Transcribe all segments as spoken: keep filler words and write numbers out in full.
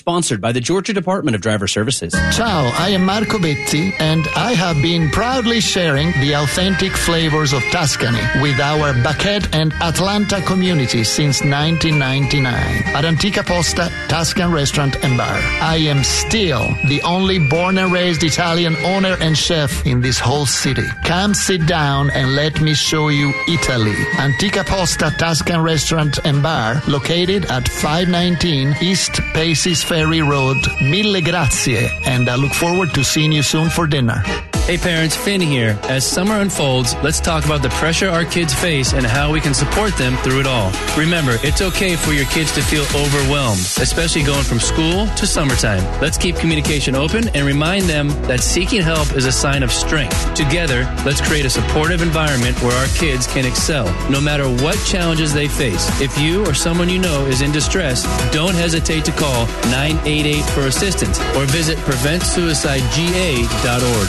sponsored by the Georgia Department of Driver Services. Ciao, I am Marco Bezzi, and I have been proudly sharing the authentic flavors of Tuscany with our Buckhead and Atlanta communities since nineteen ninety-nine. At Antica Posta Tuscan Restaurant and Bar, I am still the only born and raised Italian owner and chef in this whole city. Come sit down and let me show you Italy. Antica Posta Tuscan Restaurant and Bar, located at five nineteen East Paces Ferry Road. Mille grazie, and I look forward to seeing you soon for dinner. Hey parents, Finn here. As summer unfolds, let's talk about the pressure our kids face and how we can support them through it all. Remember, it's okay for your kids to feel overwhelmed, especially going from school to summertime. Let's keep communication open and remind them that seeking help is a sign of strength. Together, let's create a supportive environment where our kids can excel, no matter what challenges they face. If you or someone you know is in distress, don't hesitate to call nine eight eight for assistance or visit prevent suicide G A dot org.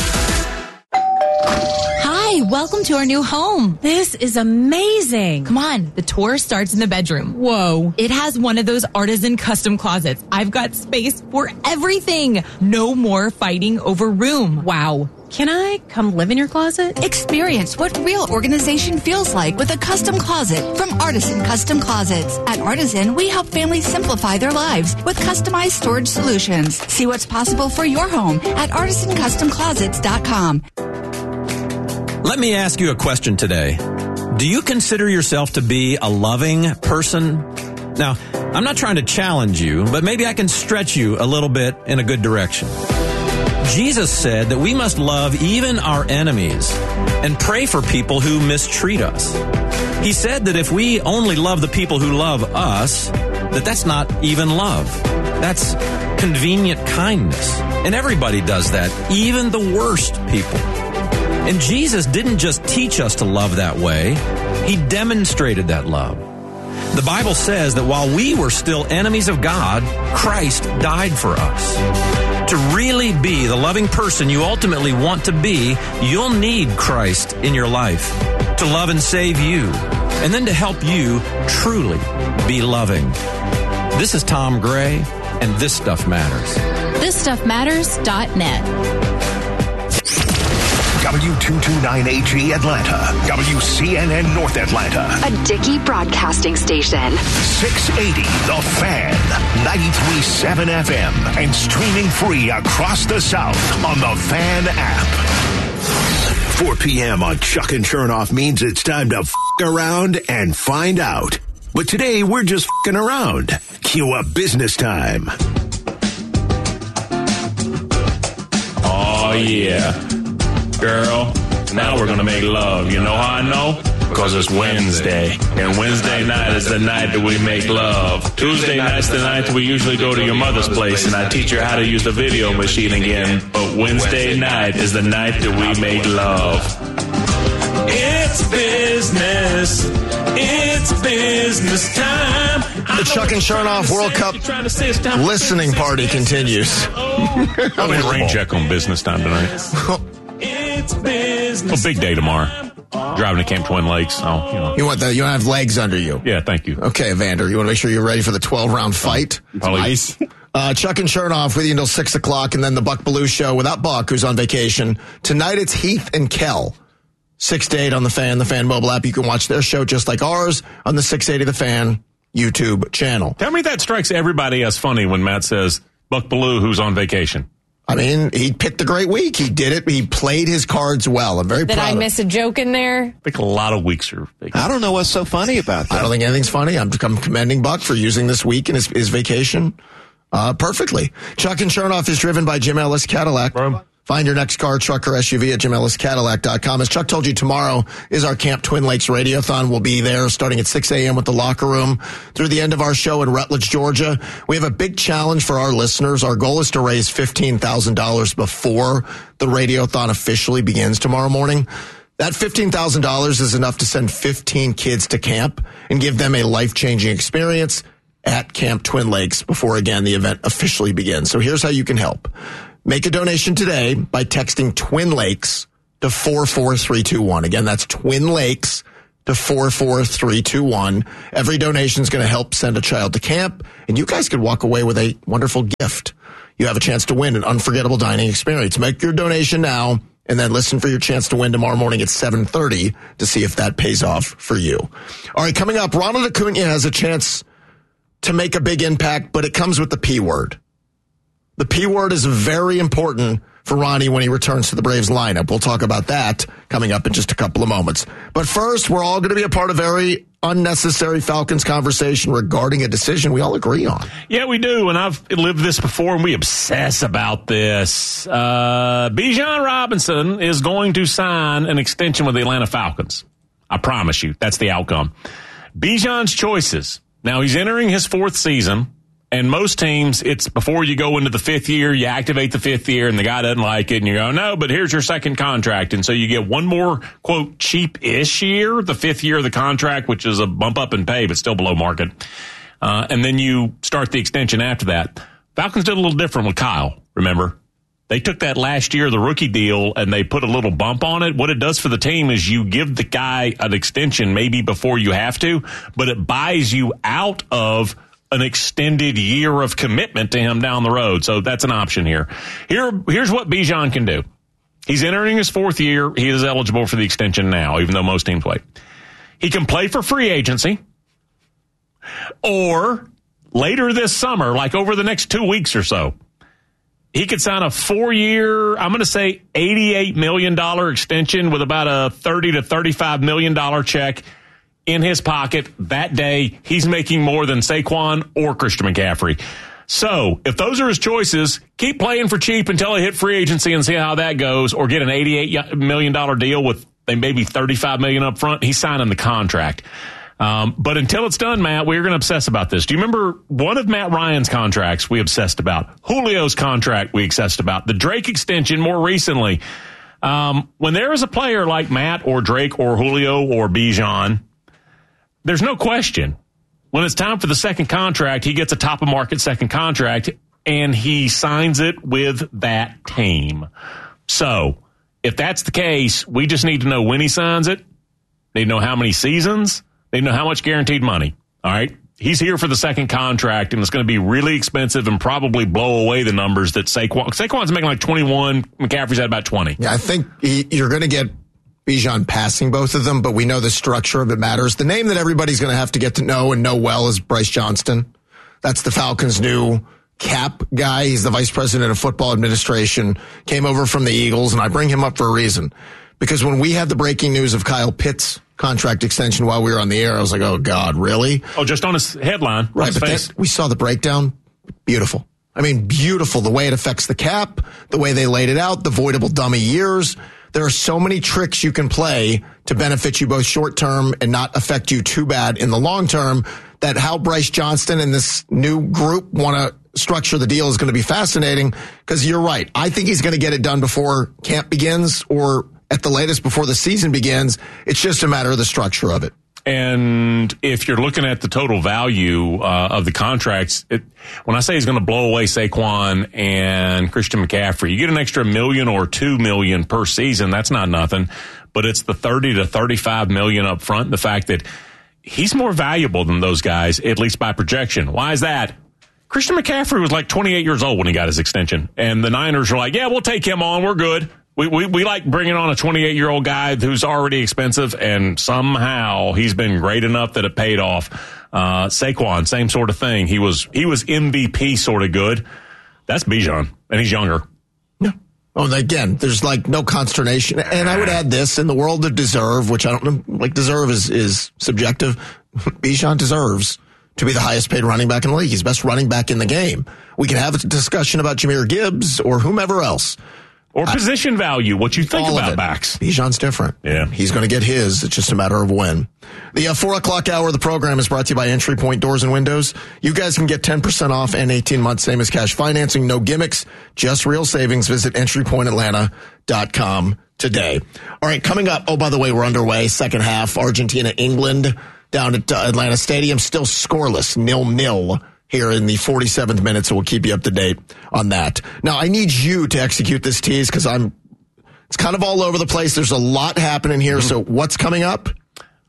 Hi, welcome to our new home. This is amazing. Come on, the tour starts in the bedroom. Whoa. It has one of those artisan custom closets. I've got space for everything. No more fighting over room. Wow. Can I come live in your closet? Experience what real organization feels like with a custom closet from Artisan Custom Closets. At Artisan, we help families simplify their lives with customized storage solutions. See what's possible for your home at artisan custom closets dot com. Let me ask you a question today. Do you consider yourself to be a loving person? Now, I'm not trying to challenge you, but maybe I can stretch you a little bit in a good direction. Jesus said that we must love even our enemies and pray for people who mistreat us. He said that if we only love the people who love us, that that's not even love. That's convenient kindness. And everybody does that, even the worst people. And Jesus didn't just teach us to love that way. He demonstrated that love. The Bible says that while we were still enemies of God, Christ died for us. To really be the loving person you ultimately want to be, you'll need Christ in your life to love and save you, and then to help you truly be loving. This is Tom Gray, and This Stuff Matters. this stuff matters dot net. W two twenty-nine A G Atlanta, W C N N North Atlanta, a Dickey broadcasting station. six eighty The Fan, ninety-three point seven F M, and streaming free across the South on the Fan app. four p.m. on Chuck and Chernoff means it's time to f*** around and find out. But today we're just f***ing around. Cue up business time. Oh yeah. Girl, now we're going to make love. You know how I know? Because it's Wednesday. And Wednesday night is the night that we make love. Tuesday night's the night that we usually go to your mother's place and I teach her how to use the video machine again. But Wednesday night is the night that we make love. It's business. It's business time. The Chuck and Chernoff World Cup listening party continues. I'll be rain check on business time tonight. It's business. A big day tomorrow. Driving to Camp Twin Lakes. So, you know. You want that? You want to have legs under you? Yeah, thank you. Okay, Evander. You want to make sure you're ready for the twelve round fight? Probably. Nice. Uh, Chuck and Chernoff with you until six o'clock, and then the Buck Belue Show without Buck, who's on vacation. Tonight it's Heath and Kel. six to eight on the Fan, the Fan mobile app. You can watch their show just like ours on the six eighty The Fan YouTube channel. Tell me that strikes everybody as funny when Matt says Buck Belue, who's on vacation. I mean, he picked a great week. He did it. He played his cards well. I'm very Did proud I of miss a joke in there? I think a lot of weeks are vacation. I don't know what's so funny about that. I don't think anything's funny. I'm, I'm commending Buck for using this week in his, his vacation uh, perfectly. Chuck and Chernoff is driven by Jim Ellis Cadillac. Bro. Find your next car, truck, or S U V at jim ellis cadillac dot com. As Chuck told you, tomorrow is our Camp Twin Lakes Radiothon. We'll be there starting at six a.m. with the locker room through the end of our show in Rutledge, Georgia. We have a big challenge for our listeners. Our goal is to raise fifteen thousand dollars before the Radiothon officially begins tomorrow morning. That fifteen thousand dollars is enough to send fifteen kids to camp and give them a life-changing experience at Camp Twin Lakes before, again, the event officially begins. So here's how you can help. Make a donation today by texting Twin Lakes to four four three two one. Again, that's Twin Lakes to four four three two one. Every donation is going to help send a child to camp, and you guys could walk away with a wonderful gift. You have a chance to win an unforgettable dining experience. Make your donation now, and then listen for your chance to win tomorrow morning at seven thirty to see if that pays off for you. All right, coming up, Ronald Acuna has a chance to make a big impact, but it comes with the P word. The P word is very important for Ronnie when he returns to the Braves lineup. We'll talk about that coming up in just a couple of moments. But first, we're all going to be a part of very unnecessary Falcons conversation regarding a decision we all agree on. Yeah, we do, and I've lived this before, and we obsess about this. Uh, Bijan Robinson is going to sign an extension with the Atlanta Falcons. I promise you, that's the outcome. Bijan's choices. Now, he's entering his fourth season. And most teams, it's before you go into the fifth year, you activate the fifth year, and the guy doesn't like it, and you go, no, but here's your second contract. And so you get one more, quote, cheap-ish year, the fifth year of the contract, which is a bump up in pay, but still below market. Uh, and then you start the extension after that. Falcons did a little different with Kyle, remember? They took that last year, the rookie deal, and they put a little bump on it. What it does for the team is you give the guy an extension maybe before you have to, but it buys you out of an extended year of commitment to him down the road. So that's an option here. Here, here's what Bijan can do. He's entering his fourth year. He is eligible for the extension now, even though most teams wait. He can play for free agency, or later this summer, like over the next two weeks or so, he could sign a four-year, I'm going to say eighty-eight million dollars extension with about a thirty to thirty-five million dollars check in his pocket that day. He's making more than Saquon or Christian McCaffrey. So if those are his choices, keep playing for cheap until he hit free agency and see how that goes, or get an eighty-eight million dollars deal with maybe thirty-five million dollars up front. He's signing the contract. Um, but until it's done, Matt, we're going to obsess about this. Do you remember one of Matt Ryan's contracts we obsessed about? Julio's contract we obsessed about. The Drake extension more recently. Um, when there is a player like Matt or Drake or Julio or Bijan, there's no question. When it's time for the second contract, he gets a top-of-market second contract, and he signs it with that team. So if that's the case, we just need to know when he signs it. Need to know how many seasons. Need to know how much guaranteed money. All right? He's here for the second contract, and it's going to be really expensive and probably blow away the numbers that Saquon. Saquon's making like twenty-one. McCaffrey's at about twenty. Yeah, I think he, you're going to get Bijan passing both of them, but we know the structure of it matters. The name that everybody's going to have to get to know and know well is Bryce Johnston. That's the Falcons' new cap guy. He's the vice president of football administration, came over from the Eagles, and I bring him up for a reason. Because when we had the breaking news of Kyle Pitts' contract extension while we were on the air, I was like, oh, God, really? Oh, just on his headline. Right, his but face. That, we saw the breakdown. Beautiful. I mean, beautiful. The way it affects the cap, the way they laid it out, the voidable dummy years. There are so many tricks you can play to benefit you both short term and not affect you too bad in the long term, that how Bryce Johnston and this new group want to structure the deal is going to be fascinating, because you're right. I think he's going to get it done before camp begins, or at the latest before the season begins. It's just a matter of the structure of it. And if you're looking at the total value uh, of the contracts, it, when I say he's going to blow away Saquon and Christian McCaffrey, you get an extra million or two million per season. That's not nothing, but it's the thirty to thirty-five million up front. The fact that he's more valuable than those guys, at least by projection. Why is that? Christian McCaffrey was like twenty-eight years old when he got his extension, and the Niners were like, yeah, we'll take him on. We're good. We, we we like bringing on a twenty-eight-year-old guy who's already expensive, and somehow he's been great enough that it paid off. Uh, Saquon, same sort of thing. He was he was M V P sort of good. That's Bijan, and he's younger. Yeah. Oh, and again, there's like no consternation. And I would add this, in the world of deserve, which I don't know, like deserve is, is subjective. Bijan deserves to be the highest paid running back in the league. He's best running back in the game. We can have a discussion about Jahmyr Gibbs or whomever else. Or position value, what you think All about backs. Bijan's different. Yeah. He's going to get his. It's just a matter of when. The uh, four o'clock hour of the program is brought to you by Entry Point Doors and Windows. You guys can get ten percent off and eighteen months, same as cash financing. No gimmicks, just real savings. Visit entry point atlanta dot com today. All right, coming up. Oh, by the way, we're underway. Second half, Argentina, England, down at uh, Atlanta Stadium. Still scoreless, nil-nil. Here in the forty-seventh minute, so we'll keep you up to date on that. Now, I need you to execute this tease, because I'm, it's kind of all over the place. There's a lot happening here. Mm-hmm. So what's coming up?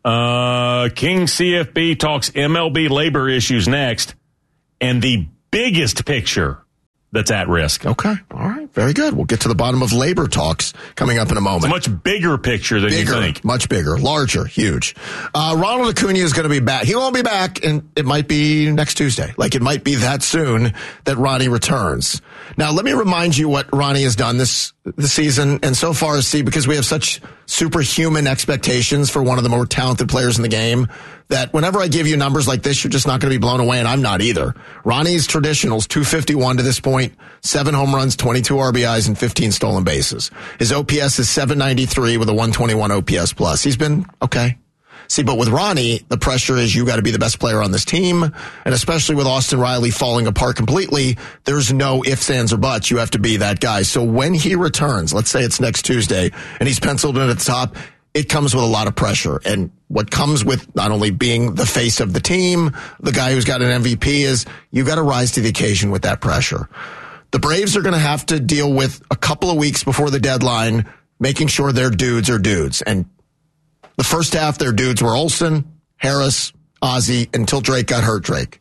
Uh, King C F B talks M L B labor issues next, and the biggest picture that's at risk. Okay. All right. Very good. We'll get to the bottom of labor talks coming up in a moment. It's a much bigger picture than bigger, you think. Much bigger, larger, huge. Uh, Ronald Acuna is going to be back. He won't be back, and it might be next Tuesday. Like, it might be that soon that Ronnie returns. Now, let me remind you what Ronnie has done this, this season, and so far, see, because we have such superhuman expectations for one of the more talented players in the game, that whenever I give you numbers like this, you're just not going to be blown away, and I'm not either. Ronnie's traditionals, two fifty-one to this point, seven home runs, twenty-two R B Is, and fifteen stolen bases. His O P S is seven ninety-three with a one twenty-one O P S plus. He's been okay. See, but with Ronnie, the pressure is you got to be the best player on this team, and especially with Austin Riley falling apart completely, there's no ifs, ands, or buts. You have to be that guy. So when he returns, let's say it's next Tuesday, and he's penciled in at the top, it comes with a lot of pressure. And what comes with not only being the face of the team, the guy who's got an M V P, is you got to rise to the occasion with that pressure. The Braves are going to have to deal with a couple of weeks before the deadline, making sure their dudes are dudes. And the first half, their dudes were Olsen, Harris, Ozzie, until Drake got hurt, Drake.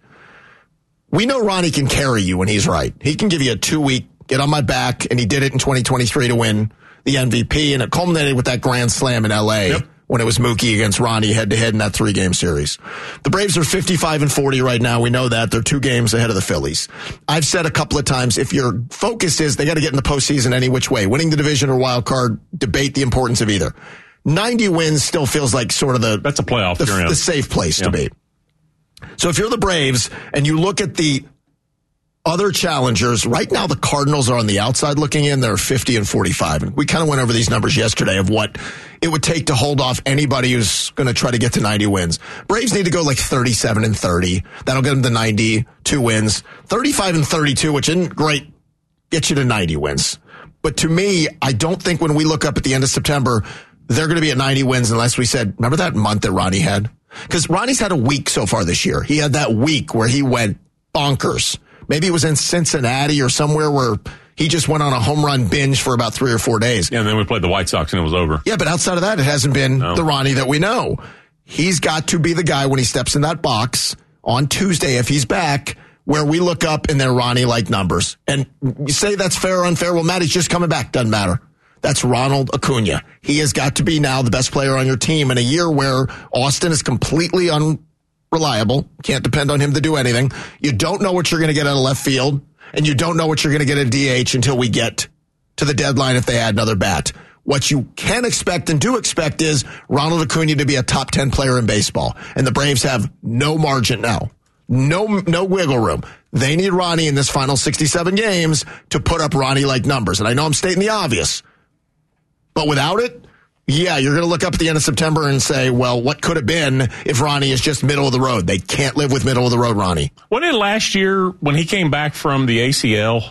We know Ronnie can carry you when he's right. He can give you a two-week, get on my back, and he did it in twenty twenty-three to win the M V P, and it culminated with that grand slam in L A. Yep. When it was Mookie against Ronnie head-to-head in that three-game series. The Braves are fifty-five and forty right now. We know that. They're two games ahead of the Phillies. I've said a couple of times, if your focus is they got to get in the postseason any which way, winning the division or wild card, debate the importance of either. ninety wins still feels like sort of the that's a playoff, the, the safe place yeah. to be. So if you're the Braves and you look at the other challengers, right now the Cardinals are on the outside looking in. They're fifty and forty-five. And we kind of went over these numbers yesterday of what it would take to hold off anybody who's going to try to get to ninety wins. Braves need to go like thirty-seven and thirty. That'll get them to ninety-two wins. thirty-five and thirty-two, which isn't great, gets you to ninety wins. But to me, I don't think when we look up at the end of September, they're going to be at ninety wins unless we said, remember that month that Ronnie had? Because Ronnie's had a week so far this year. He had that week where he went bonkers. Maybe it was in Cincinnati or somewhere where he just went on a home run binge for about three or four days. Yeah, and then we played the White Sox and it was over. Yeah, but outside of that, it hasn't been no. the Ronnie that we know. He's got to be the guy when he steps in that box on Tuesday, if he's back, where we look up and they're Ronnie-like numbers. And you say that's fair or unfair. Well, Matt, he's just coming back. Doesn't matter. That's Ronald Acuna. He has got to be now the best player on your team in a year where Austin is completely unreliable. Can't depend on him to do anything. You don't know what you're going to get out of left field, and you don't know what you're going to get at D H until we get to the deadline if they add another bat. What you can expect and do expect is Ronald Acuna to be a top ten player in baseball, and the Braves have no margin now. No, no wiggle room. They need Ronnie in this final sixty-seven games to put up Ronnie-like numbers. And I know I'm stating the obvious, but without it, yeah, you're going to look up at the end of September and say, well, what could have been if Ronnie is just middle of the road? They can't live with middle of the road Ronnie. Wasn't it last year when he came back from the A C L?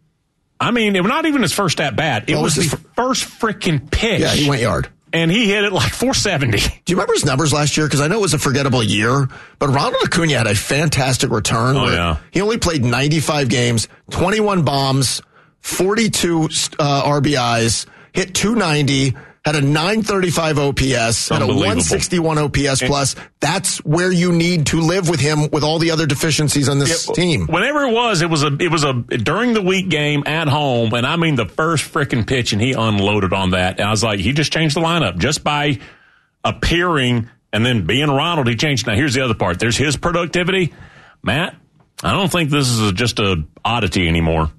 I mean, it was not even his first at-bat. It was, was the fr- first freaking pitch. Yeah, he went yard. And he hit it like four seventy. Do you remember his numbers last year? Because I know it was a forgettable year, but Ronald Acuna had a fantastic return. Oh, yeah. He only played ninety-five games, twenty-one bombs, forty-two uh, R B Is, hit two ninety, had a nine thirty-five O P S, had a one sixty-one O P S plus. That's where you need to live with him with all the other deficiencies on this it, team. Whenever it was, it was a it was a during the week game at home, and I mean the first freaking pitch, and he unloaded on that. And I was like, he just changed the lineup just by appearing and then being Ronald. He changed. Now here's the other part. There's his productivity, Matt. I don't think this is a, just a oddity anymore.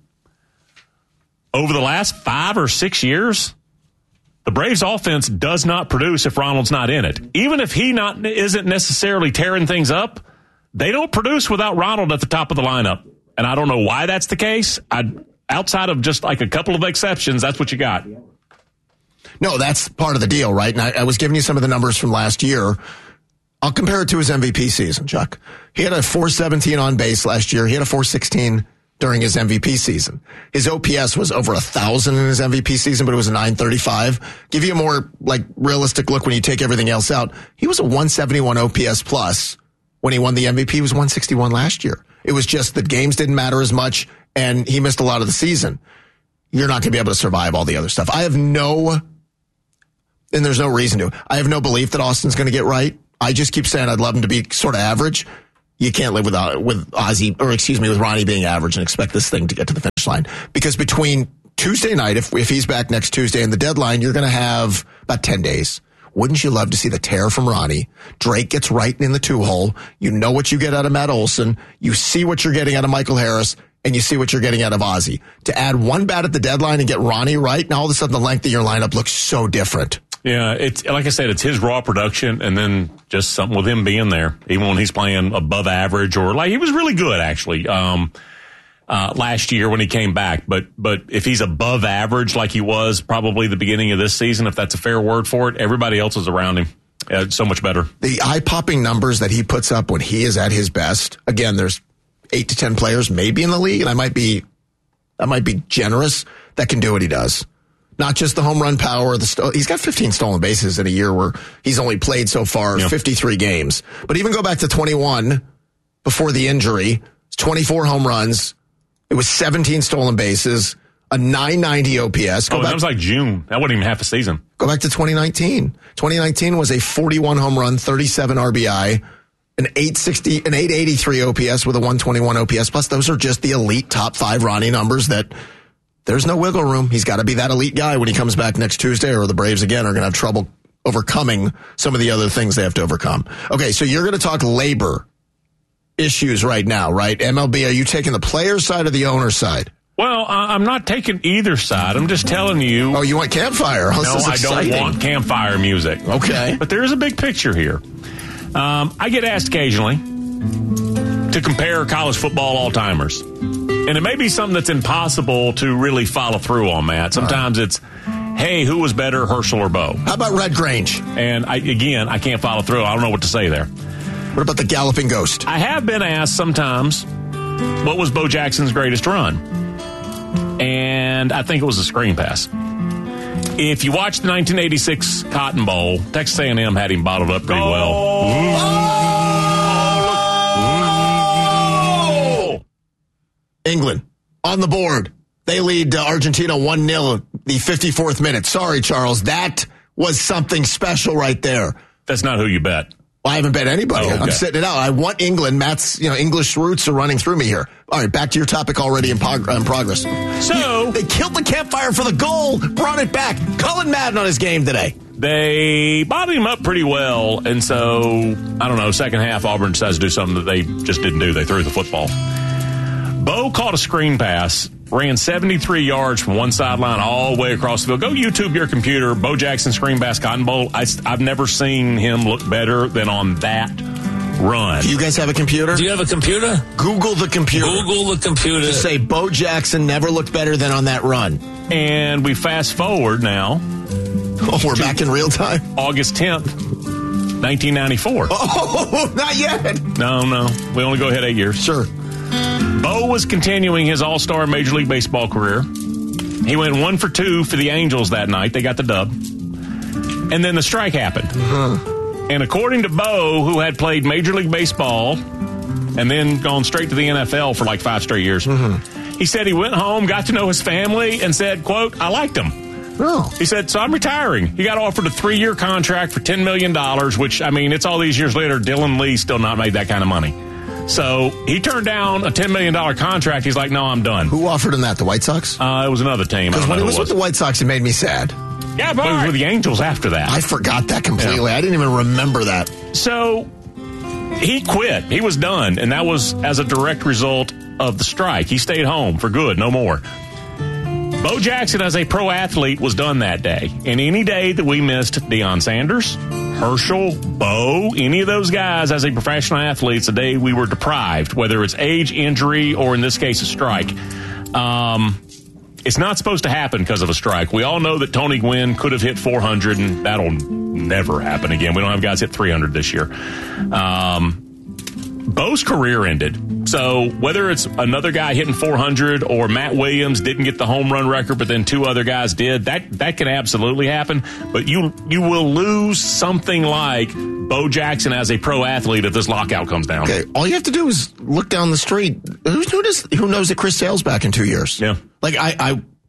Over the last five or six years, the Braves offense does not produce if Ronald's not in it. Even if he not isn't necessarily tearing things up, they don't produce without Ronald at the top of the lineup. And I don't know why that's the case. I, outside of just like a couple of exceptions, that's what you got. No, that's part of the deal, right? And I, I was giving you some of the numbers from last year. I'll compare it to his M V P season, Chuck. He had a four seventeen on base last year. He had a four sixteen during his M V P season. His O P S was over a thousand in his M V P season, but it was a nine thirty-five. Give you a more like realistic look when you take everything else out. He was a one seventy-one O P S plus when he won the M V P. He was one sixty-one last year. It was just that games didn't matter as much, and he missed a lot of the season. You're not going to be able to survive all the other stuff. I have no, and there's no reason to, I have no belief that Austin's going to get right. I just keep saying I'd love him to be sort of average. You can't live with uh, with Ozzy, or excuse me, with Ronnie being average and expect this thing to get to the finish line. Because between Tuesday night, if if he's back next Tuesday, and the deadline, you're going to have about ten days. Wouldn't you love to see the tear from Ronnie? Drake gets right in the two-hole. You know what you get out of Matt Olson. You see what you're getting out of Michael Harris, and you see what you're getting out of Ozzy. To add one bat at the deadline and get Ronnie right, now all of a sudden the length of your lineup looks so different. Yeah, it's like I said, it's his raw production, and then just something with him being there, even when he's playing above average, or like he was really good actually um, uh, last year when he came back. But but if he's above average like he was probably the beginning of this season, if that's a fair word for it, everybody else is around him uh, so much better. The eye-popping numbers that he puts up when he is at his best. Again, there's eight to ten players maybe in the league, and I might be I might be generous, that can do what he does. Not just the home run power. The st- he's got fifteen stolen bases in a year where he's only played so far yeah. fifty-three games. But even go back to twenty-one before the injury, twenty-four home runs. It was seventeen stolen bases, a nine ninety O P S. Go oh, back, that was like June. That wasn't even half a season. Go back to twenty nineteen. twenty nineteen was a forty-one home run, thirty-seven R B I, an eight sixty, an eight eighty-three O P S with a one twenty-one O P S. Plus, those are just the elite top five Ronnie numbers that there's no wiggle room. He's got to be that elite guy when he comes back next Tuesday, or the Braves again are going to have trouble overcoming some of the other things they have to overcome. Okay, so you're going to talk labor issues right now, right? M L B, are you taking the player's side or the owner's side? Well, I'm not taking either side. I'm just telling you. Oh, you want campfire? Oh, no, I don't want campfire music. Okay. But there is a big picture here. Um, I get asked occasionally to compare college football all-timers. And it may be something that's impossible to really follow through on, Matt. Sometimes right. it's, hey, who was better, Herschel or Bo? How about Red Grange? And, I, again, I can't follow through. I don't know what to say there. What about the Galloping Ghost? I have been asked sometimes, what was Bo Jackson's greatest run? And I think it was a screen pass. If you watch the nineteen eighty-six Cotton Bowl, Texas A and M had him bottled up pretty well. Oh! England on the board. They lead uh, Argentina one nil the fifty-fourth minute. Sorry, Charles. That was something special right there. That's not who you bet. Well, I haven't bet anybody. Oh, okay. I'm sitting it out. I want England. Matt's, you know, English roots are running through me here. All right, back to your topic already in, prog- in progress. So they killed the campfire for the goal, brought it back. Cullen Madden on his game today. They bottled him up pretty well, and so, I don't know, second half, Auburn decides to do something that they just didn't do. They threw the football. Bo caught a screen pass, ran seventy-three yards from one sideline all the way across the field. Go YouTube your computer, Bo Jackson screen pass Cotton Bowl. I, I've never seen him look better than on that run. Do you guys have a computer? Do you have a computer? Google the computer. Google the computer. Just say Bo Jackson never looked better than on that run. And we fast forward now. Oh, we're back in real time? August tenth, nineteen ninety-four. Oh, not yet. No, no. We only go ahead eight years. Sure. Bo was continuing his all-star Major League Baseball career. He went one for two for the Angels that night. They got the dub. And then the strike happened. Uh-huh. And according to Bo, who had played Major League Baseball and then gone straight to the N F L for like five straight years, mm-hmm. he said he went home, got to know his family, and said, quote, I liked him. Oh. He said, so I'm retiring. He got offered a three-year contract for ten million dollars, which, I mean, it's all these years later. Dylan Lee still not made that kind of money. So he turned down a ten million dollars contract. He's like, no, I'm done. Who offered him that? The White Sox? Uh, it was another team. Because when he was, was with the White Sox, it made me sad. Yeah, but he was with the Angels after that. I forgot that completely. Yeah. I didn't even remember that. So he quit. He was done. And that was as a direct result of the strike. He stayed home for good, no more. Bo Jackson, as a pro athlete, was done that day. And any day that we missed Deion Sanders, Herschel, Bo, any of those guys as a professional athlete, it's a day we were deprived, whether it's age, injury, or in this case, a strike. Um, it's not supposed to happen because of a strike. We all know that Tony Gwynn could have hit four hundred, and that'll never happen again. We don't have guys hit three hundred this year. Um, Bo's career ended. So whether it's another guy hitting four hundred or Matt Williams didn't get the home run record, but then two other guys did, that that can absolutely happen. But you you will lose something like Bo Jackson as a pro athlete if this lockout comes down. Okay, all you have to do is look down the street. Who, who, does, who knows that Chris Sale's back in two years? Yeah. Like, I, I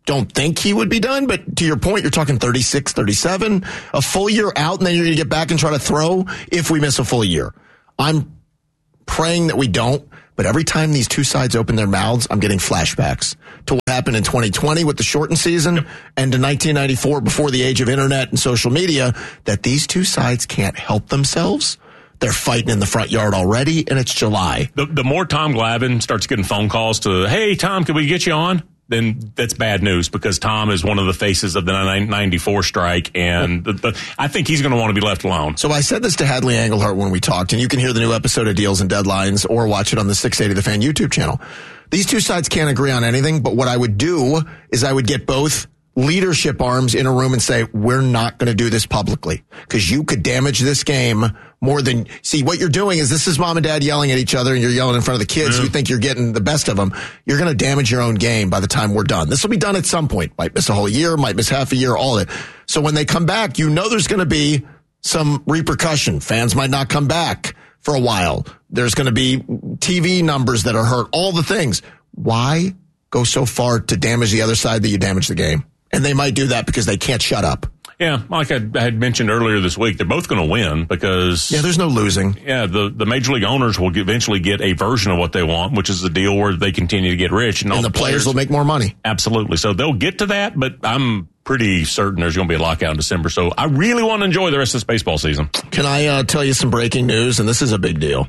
don't think he would be done, but to your point, you're talking thirty-six, thirty-seven, a full year out, and then you're going to get back and try to throw if we miss a full year. I'm praying that we don't, but every time these two sides open their mouths, I'm getting flashbacks to what happened in twenty twenty with the shortened season and to nineteen ninety-four before the age of internet and social media, that these two sides can't help themselves. They're fighting in the front yard already, and it's July. The, the more Tom Glavine starts getting phone calls to, hey, Tom, can we get you on? Then that's bad news because Tom is one of the faces of the ninety-four strike, and the, the, I think he's going to want to be left alone. So I said this to Hadley Engelhardt when we talked, and you can hear the new episode of Deals and Deadlines or watch it on the six eighty The Fan YouTube channel. These two sides can't agree on anything, but what I would do is I would get both leadership arms in a room and say, we're not going to do this publicly because you could damage this game more than, see, what you're doing is this is mom and dad yelling at each other and you're yelling in front of the kids. Yeah. You think you're getting the best of them. You're going to damage your own game by the time we're done. This will be done at some point. Might miss a whole year, might miss half a year, all of it. So when they come back, you know there's going to be some repercussion. Fans might not come back for a while. There's going to be T V numbers that are hurt, all the things. Why go so far to damage the other side that you damage the game? And they might do that because they can't shut up. Yeah, like I had mentioned earlier this week, they're both going to win because... Yeah, there's no losing. Yeah, the, the major league owners will eventually get a version of what they want, which is the deal where they continue to get rich. And, and all the, the players, players will make more money. Absolutely. So they'll get to that, but I'm pretty certain there's going to be a lockout in December. So I really want to enjoy the rest of this baseball season. Can I uh, tell you some breaking news? And this is a big deal.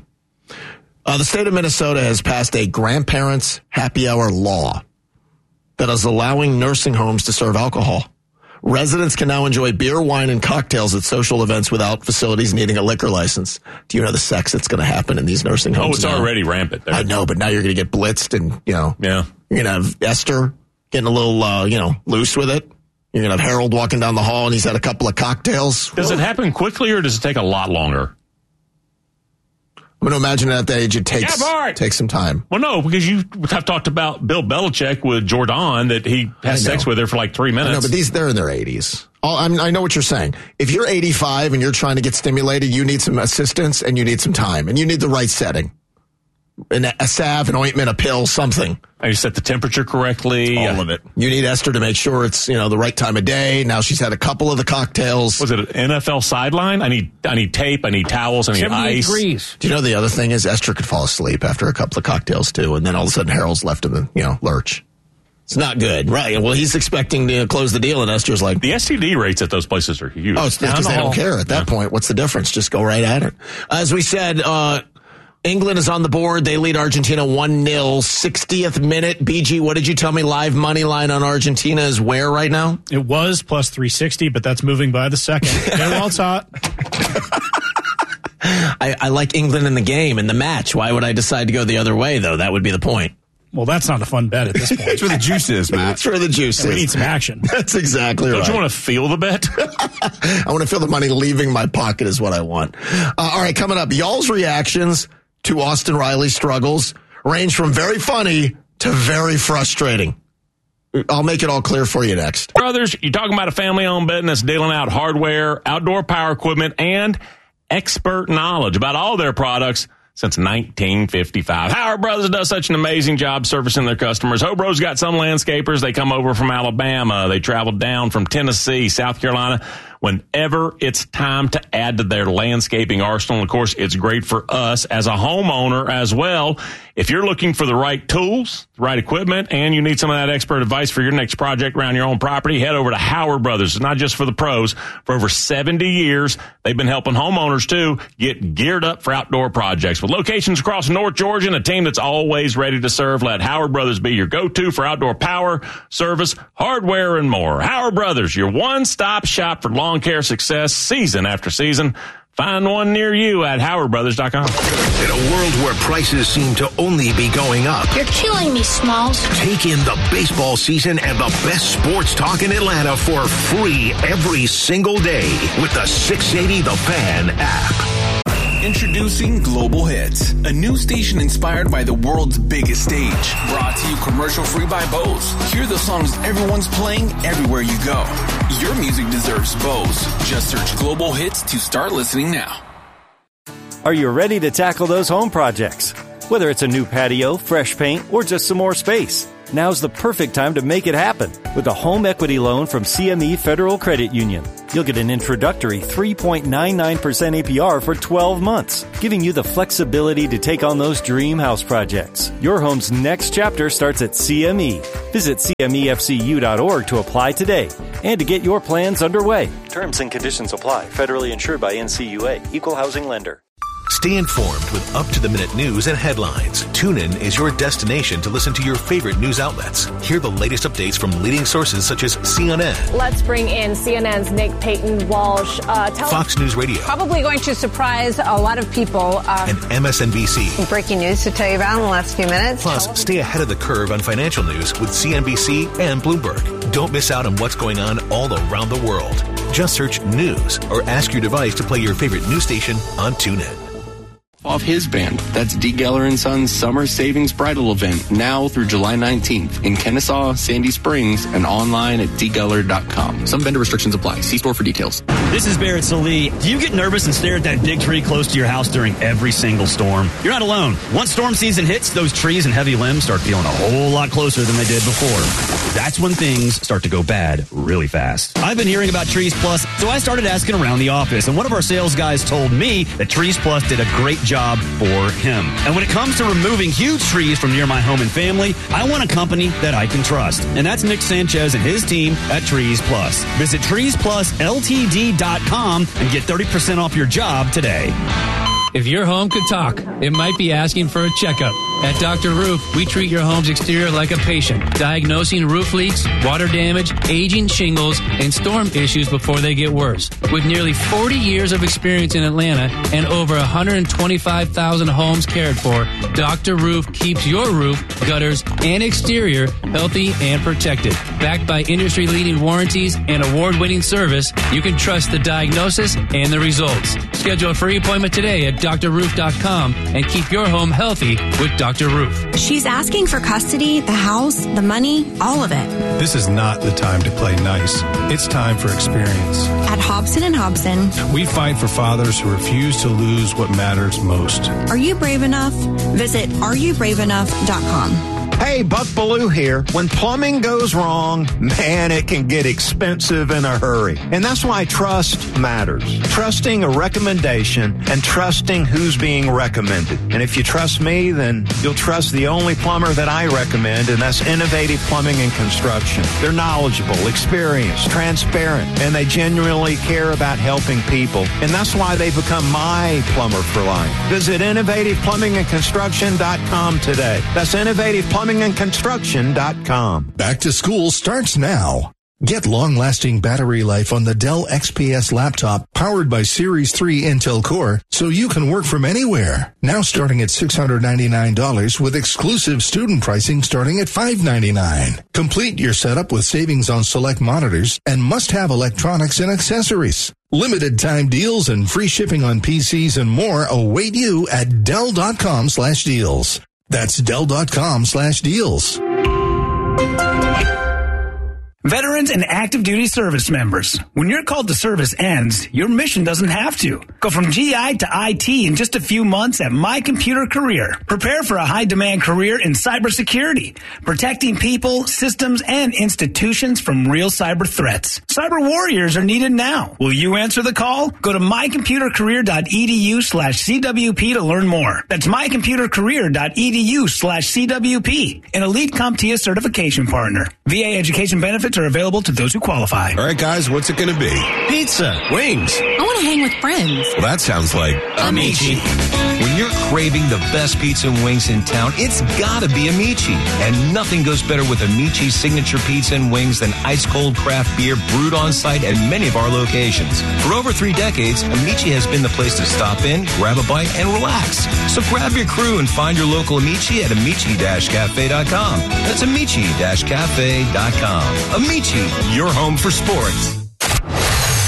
Uh, the state of Minnesota has passed a grandparents' happy hour law that is allowing nursing homes to serve alcohol. Residents can now enjoy beer, wine, and cocktails at social events without facilities needing a liquor license. Do you know the sex that's going to happen in these nursing homes? Oh, it's now? already rampant there. I know, but now you're going to get blitzed and, you know, yeah. You're going to have Esther getting a little, uh, you know, loose with it. You're going to have Harold walking down the hall and he's had a couple of cocktails. Does Whoa. it happen quickly or does it take a lot longer? I'm going to imagine at that age it takes, yeah, takes some time. Well, no, because you have talked about Bill Belichick with Jordan that he has sex with her for like three minutes. I know, but these, they're in their eighties. All, I, mean, I know what you're saying. If you're eighty-five and you're trying to get stimulated, you need some assistance and you need some time and you need the right setting. An, a salve, an ointment, a pill, something. And you set the temperature correctly. All uh, of it. You need Esther to make sure it's, you know, the right time of day. Now she's had a couple of the cocktails. Was it an N F L sideline? I need I need tape, I need towels, I need ice. Degrees. Do you know the other thing is Esther could fall asleep after a couple of cocktails too, and then all of a sudden Harold's left in the, you know, lurch. It's not good. Right. Well, he's expecting to close the deal, and Esther's like... The S T D rates at those places are huge. Oh, it's because they don't care at that yeah. point. What's the difference? Just go right at it. As we said, uh... England is on the board. They lead Argentina one nil. sixtieth minute. B G, what did you tell me? Live money line on Argentina is where right now? It was plus three sixty, but that's moving by the second. They're all hot. I, I like England in the game, in the match. Why would I decide to go the other way, though? That would be the point. Well, that's not a fun bet at this point. That's where the juice is, Matt. That's where the juice and is. We need some action. That's exactly Don't right. Don't you want to feel the bet? I want to feel the money leaving my pocket is what I want. Uh, all right, coming up, y'all's reactions to Austin Riley's struggles range from very funny to very frustrating. I'll make it all clear for you next. Brothers, you're talking about a family-owned business dealing out hardware, outdoor power equipment, and expert knowledge about all their products since nineteen fifty-five. Howard Brothers does such an amazing job servicing their customers. Hobro's got some landscapers. They come over from Alabama. They travel down from Tennessee, South Carolina. Whenever it's time to add to their landscaping arsenal, of course, it's great for us as a homeowner as well. If you're looking for the right tools, the right equipment, and you need some of that expert advice for your next project around your own property, head over to Howard Brothers. It's not just for the pros. For over seventy years, they've been helping homeowners, too, get geared up for outdoor projects. With locations across North Georgia and a team that's always ready to serve, let Howard Brothers be your go-to for outdoor power, service, hardware, and more. Howard Brothers, your one-stop shop for lawn care success season after season. Find one near you at howard brothers dot com. In a world where prices seem to only be going up, you're killing me, Smalls. Take in the baseball season and the best sports talk in Atlanta for free every single day with the six eighty The Fan app. Introducing Global Hits, a new station inspired by the world's biggest stage. Brought to you commercial-free by Bose. Hear the songs everyone's playing everywhere you go. Your music deserves Bose. Just search Global Hits to start listening now. Are you ready to tackle those home projects? Whether it's a new patio, fresh paint, or just some more space, Now's the perfect time to make it happen with a home equity loan from C M E Federal Credit Union. You'll get an introductory three point nine nine percent A P R for twelve months, giving you the flexibility to take on those dream house projects. Your home's next chapter starts at C M E. Visit C M E F C U dot org to apply today and to get your plans underway. Terms and conditions apply. Federally insured by N C U A. Equal housing lender. Stay informed with up-to-the-minute news and headlines. TuneIn is your destination to listen to your favorite news outlets. Hear the latest updates from leading sources such as C N N. Let's bring in C N N's Nick Payton Walsh. Uh, tell Fox News Radio. Probably going to surprise a lot of people. Uh, and M S N B C. Breaking news to tell you about in the last few minutes. Plus, stay ahead of the curve on financial news with C N B C and Bloomberg. Don't miss out on what's going on all around the world. Just search news or ask your device to play your favorite news station on TuneIn. Off his band. That's D. Geller and Sons Summer Savings Bridal Event now through July nineteenth in Kennesaw, Sandy Springs, and online at d geller dot com. Some vendor restrictions apply. See store for details. This is Barrett Salee. Do you get nervous and stare at that big tree close to your house during every single storm? You're not alone. Once storm season hits, those trees and heavy limbs start feeling a whole lot closer than they did before. That's when things start to go bad really fast. I've been hearing about Trees Plus, so I started asking around the office, and one of our sales guys told me that Trees Plus did a great job job for him. And when it comes to removing huge trees from near my home and family, I want a company that I can trust. And that's Nick Sanchez and his team at Trees Plus. Visit trees plus L T D dot com and get thirty percent off your job today. If your home could talk, it might be asking for a checkup. At Doctor Roof, we treat your home's exterior like a patient, diagnosing roof leaks, water damage, aging shingles, and storm issues before they get worse. With nearly forty years of experience in Atlanta and over one hundred twenty-five thousand homes cared for, Doctor Roof keeps your roof, gutters, and exterior healthy and protected. Backed by industry-leading warranties and award-winning service, you can trust the diagnosis and the results. Schedule a free appointment today at Dr Roof dot com and keep your home healthy with Doctor Roof. She's asking for custody, the house, the money, all of it. This is not the time to play nice. It's time for experience. At Hobson and Hobson, we fight for fathers who refuse to lose what matters most. Are you brave enough? Visit are you brave enough dot com. Hey, Buck Ballou here. When plumbing goes wrong, man, it can get expensive in a hurry. And that's why trust matters. Trusting a recommendation and trusting who's being recommended. And if you trust me, then you'll trust the only plumber that I recommend, and that's Innovative Plumbing and Construction. They're knowledgeable, experienced, transparent, and they genuinely care about helping people. And that's why they become my plumber for life. Visit innovative plumbing and construction dot com today. That's Innovative Plumbing and Construction dot com. Back to school starts now. Get long-lasting battery life on the Dell X P S laptop powered by Series three Intel Core so you can work from anywhere. Now starting at six hundred ninety-nine dollars with exclusive student pricing starting at five hundred ninety-nine dollars. Complete your setup with savings on select monitors and must-have electronics and accessories. Limited time deals and free shipping on P Cs and more await you at Dell dot com slash deals. That's Dell dot com slash deals. Veterans and active duty service members, when your call to service ends, your mission doesn't have to. Go from G I to I T in just a few months at My Computer Career. Prepare for a high-demand career in cybersecurity, protecting people, systems, and institutions from real cyber threats. Cyber warriors are needed now. Will you answer the call? Go to my computer career dot e d u slash c w p to learn more. That's my computer career dot e d u slash c w p, an elite CompTIA certification partner. V A education benefits are available to those who qualify. All right, guys, what's it going to be? Pizza. Wings. I want to hang with friends. Well, that sounds like Amici. When you're craving the best pizza and wings in town, it's gotta be Amici. And nothing goes better with Amici's signature pizza and wings than ice-cold craft beer brewed on site at many of our locations. For over three decades, Amici has been the place to stop in, grab a bite, and relax. So grab your crew and find your local Amici at amici dash cafe dot com. That's amici dash cafe dot com. Amici, your home for sports. There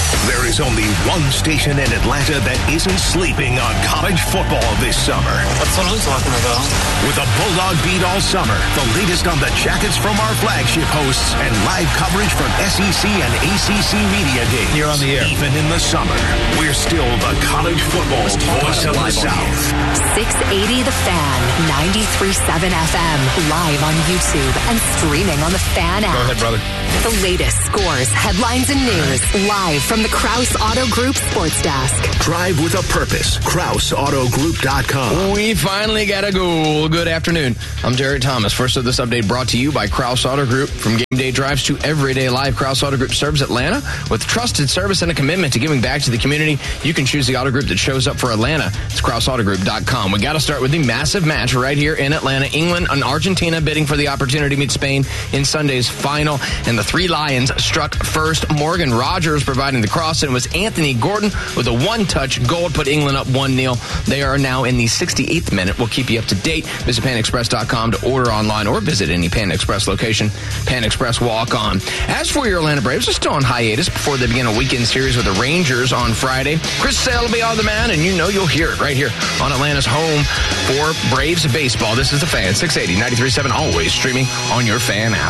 There's only one station in Atlanta that isn't sleeping on college football this summer. That's what I'm talking about. With a Bulldog beat all summer, the latest on the Jackets from our flagship hosts, and live coverage from S E C and A C C media days. You're on the air. Even in the summer, we're still the college football voice of the South. six eighty The Fan, ninety-three point seven F M, live on YouTube and streaming on the Fan app. Go ahead, brother. The latest scores, headlines, and news, live from the Krause Auto Group Sports Desk. Drive with a purpose. Krause Auto Group dot com. We finally got a goal. Good afternoon. I'm Jared Thomas. First of this update brought to you by Krause Auto Group. From game day drives to everyday life, Krause Auto Group serves Atlanta with trusted service and a commitment to giving back to the community. You can choose the auto group that shows up for Atlanta. It's Krause Auto Group dot com. We got to start with the massive match right here in Atlanta. England and Argentina bidding for the opportunity to meet Spain in Sunday's final. And the three Lions struck first. Morgan Rogers providing the cross, and it was Anthony Gordon with a one-touch goal to put England up one nil. They are now in the sixty-eighth minute. We'll keep you up to date. Visit Pan Express dot com to order online or visit any Pan Express location. Pan Express walk on. As for your Atlanta Braves, they're still on hiatus before they begin a weekend series with the Rangers on Friday. Chris Sale will be on the man, and you know you'll hear it right here on Atlanta's home for Braves baseball. This is the Fan, six eighty, ninety-three point seven, always streaming on your Fan app.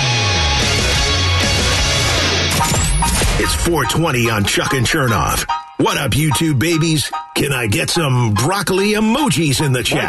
It's four twenty on Chuck and Chernoff. What up, YouTube babies? Can I get some broccoli emojis in the chat?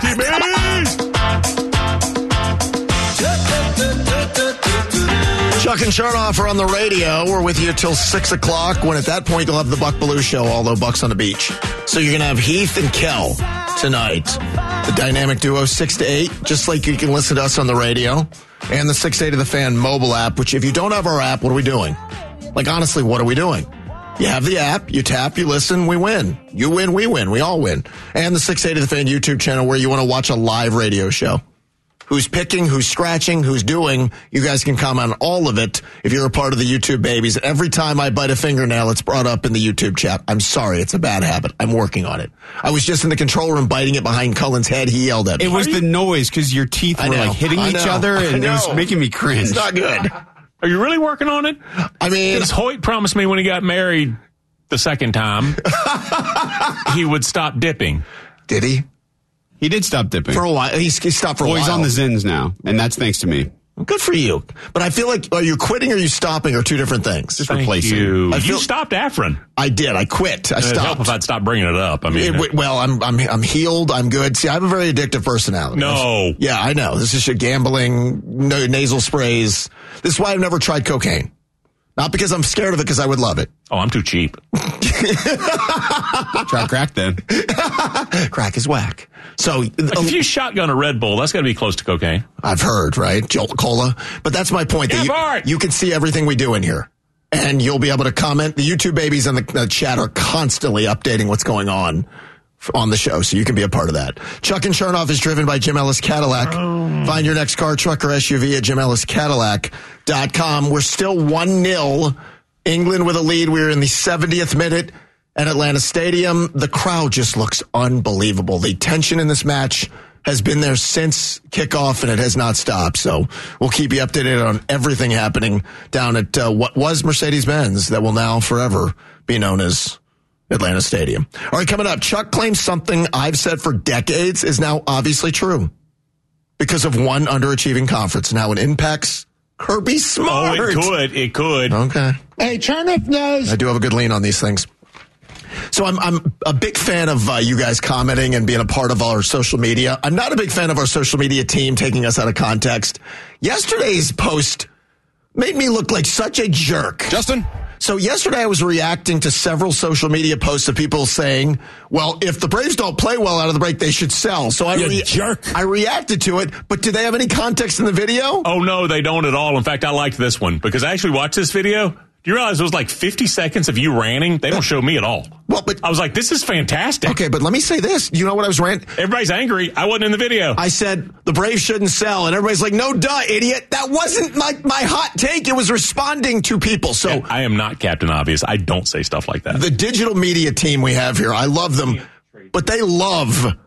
Chuck and Chernoff are on the radio. We're with you till six o'clock, when at that point you'll have the Buck Belue Show, although Buck's on the beach. So you're going to have Heath and Kel tonight. The dynamic duo, six to eight, just like you can listen to us on the radio. And the six eighty The Fan mobile app, which if you don't have our app, what are we doing? Like, honestly, what are we doing? You have the app, you tap, you listen, we win. You win, we win, we all win. And the six eighty The Fan YouTube channel, where you want to watch a live radio show. Who's picking, who's scratching, who's doing. You guys can comment on all of it if you're a part of the YouTube babies. Every time I bite a fingernail, it's brought up in the YouTube chat. I'm sorry, it's a bad habit. I'm working on it. I was just in the control room biting it behind Cullen's head. He yelled at me. It was the noise because your teeth were like hitting each other, and it was making me cringe. It's not good. Are you really working on it? I mean, because Hoyt promised me when he got married the second time, he would stop dipping. Did he? He did stop dipping. For a while. He's, he stopped for a well, while. He's on the Zins now, and that's thanks to me. Good for you. But I feel like, are you quitting or are you stopping are two different things. Just replacing. You. I feel, you stopped Afrin. I did. I quit. I It'd stopped. help if I'd stopped bringing it up. I mean, it, well, I'm, I'm, I'm healed. I'm good. See, I have a very addictive personality. No. Yeah, I know. This is shit, gambling, no, nasal sprays. This is why I've never tried cocaine. Not because I'm scared of it, because I would love it. Oh, I'm too cheap. Try crack then. Crack is whack. So like if you shotgun a Red Bull, that's got to be close to cocaine. I've heard, right? Jolt Cola. But that's my point. Yeah, that you, you can see everything we do in here. And you'll be able to comment. The YouTube babies and the, the chat are constantly updating what's going on on the show, so you can be a part of that. Chuck and Chernoff is driven by Jim Ellis Cadillac. Oh. Find your next car, truck, or S U V at Jim Ellis Cadillac dot com. We're still one nil. England with a lead. We're in the seventieth minute at Atlanta Stadium. The crowd just looks unbelievable. The tension in this match has been there since kickoff, and it has not stopped. So we'll keep you updated on everything happening down at uh, what was Mercedes-Benz that will now forever be known as Atlanta Stadium. All right, coming up, Chuck claims something I've said for decades is now obviously true because of one underachieving conference. Now it impacts Kirby Smart. Oh, it could. It could. Okay. Hey, Chernoff knows. I do have a good lean on these things. So I'm I'm a big fan of uh, you guys commenting and being a part of our social media. I'm not a big fan of our social media team taking us out of context. Yesterday's post made me look like such a jerk. Justin? So yesterday I was reacting to several social media posts of people saying, well, if the Braves don't play well out of the break, they should sell. So I, you jerk. I reacted to it, but do they have any context in the video? Oh, no, they don't at all. In fact, I liked this one because I actually watched this video. Do you realize it was like fifty seconds of you ranting? They don't show me at all. Well, but I was like, this is fantastic. Okay, but let me say this. You know what I was ranting? Everybody's angry. I wasn't in the video. I said the Braves shouldn't sell, and everybody's like, no, duh, idiot. That wasn't my, my hot take. It was responding to people. So yeah, I am not Captain Obvious. I don't say stuff like that. The digital media team we have here, I love them, but they love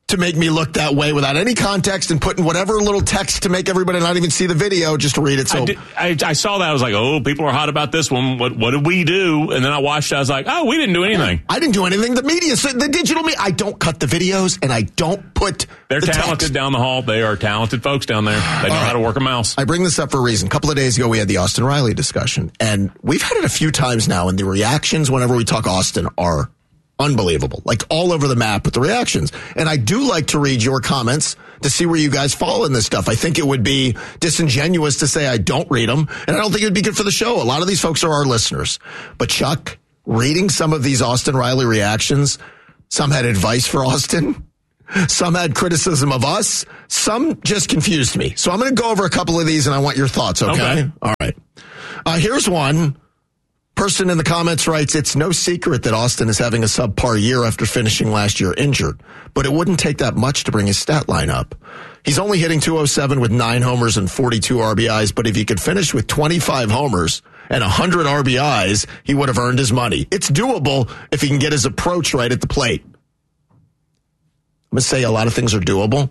to make me look that way without any context and putting whatever little text to make everybody not even see the video, just to read it. So I, did, I, I saw that. I was like, oh, people are hot about this one. What what did we do? And then I watched it. I was like, oh, we didn't do anything. I didn't do anything. The media, the digital media, I don't cut the videos and I don't put They're the talented text. down the hall. They are talented folks down there. They know right. how to work a mouse. I bring this up for a reason. A couple of days ago, we had the Austin Riley discussion, and we've had it a few times now, and the reactions whenever we talk Austin are unbelievable, like all over the map with the reactions. And I do like to read your comments to see where you guys fall in this stuff. I think it would be disingenuous to say I don't read them, and I don't think it would be good for the show. A lot of these folks are our listeners. But Chuck, reading some of these Austin Riley reactions, some had advice for Austin, some had criticism of us, some just confused me. So I'm going to go over a couple of these, and I want your thoughts, okay? okay. All right. Uh, here's one. Person in the comments writes, it's no secret that Austin is having a subpar year after finishing last year injured, but it wouldn't take that much to bring his stat line up. He's only hitting two oh seven with nine homers and forty-two R B Is, but if he could finish with twenty-five homers and one hundred R B Is, he would have earned his money. It's doable if he can get his approach right at the plate. I'm going to say a lot of things are doable.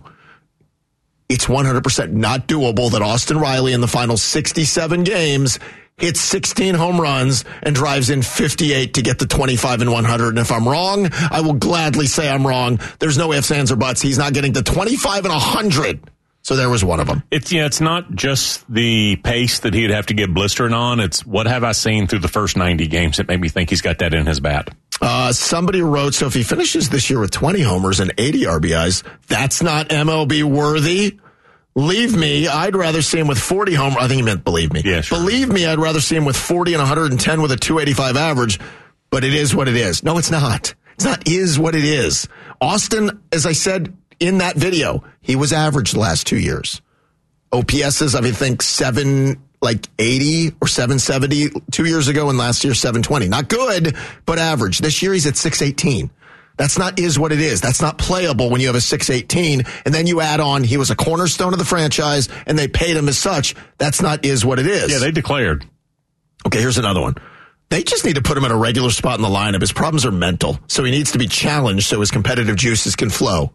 It's one hundred percent not doable that Austin Riley in the final sixty-seven games hits sixteen home runs and drives in fifty-eight to get the twenty-five and one hundred. And if I'm wrong, I will gladly say I'm wrong. There's no ifs, ands, or buts. He's not getting the twenty-five and one hundred. So there was one of them. It's, yeah, it's not just the pace that he'd have to get blistering on. It's what have I seen through the first ninety games that made me think he's got that in his bat. Uh, somebody wrote, so if he finishes this year with twenty homers and eighty R B Is, that's not M L B worthy. Believe me, I'd rather see him with forty homers. I think he meant believe me. Yeah, sure. Believe me, I'd rather see him with forty and one hundred ten with a two eighty-five average, but it is what it is. No, it's not. It's not is what it is. Austin, as I said in that video, he was average the last two years. O P S is, I think, seven, like eighty or seven seventy two years ago, and last year seven twenty. Not good, but average. This year he's at six eighteen. That's not is what it is. That's not playable when you have a six eighteen, and then you add on he was a cornerstone of the franchise, and they paid him as such. That's not is what it is. Yeah, they declared. Okay, here's another one. They just need to put him in a regular spot in the lineup. His problems are mental, so he needs to be challenged so his competitive juices can flow.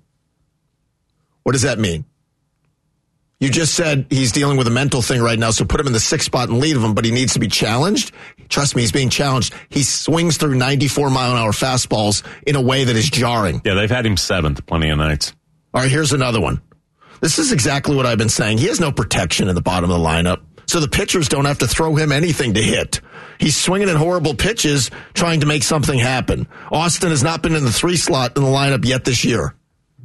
What does that mean? You just said he's dealing with a mental thing right now, so put him in the sixth spot and lead him, but he needs to be challenged. Trust me, he's being challenged. He swings through ninety-four mile an hour fastballs in a way that is jarring. Yeah, they've had him seventh plenty of nights. All right, here's another one. This is exactly what I've been saying. He has no protection in the bottom of the lineup, so the pitchers don't have to throw him anything to hit. He's swinging at horrible pitches, trying to make something happen. Austin has not been in the three slot in the lineup yet this year.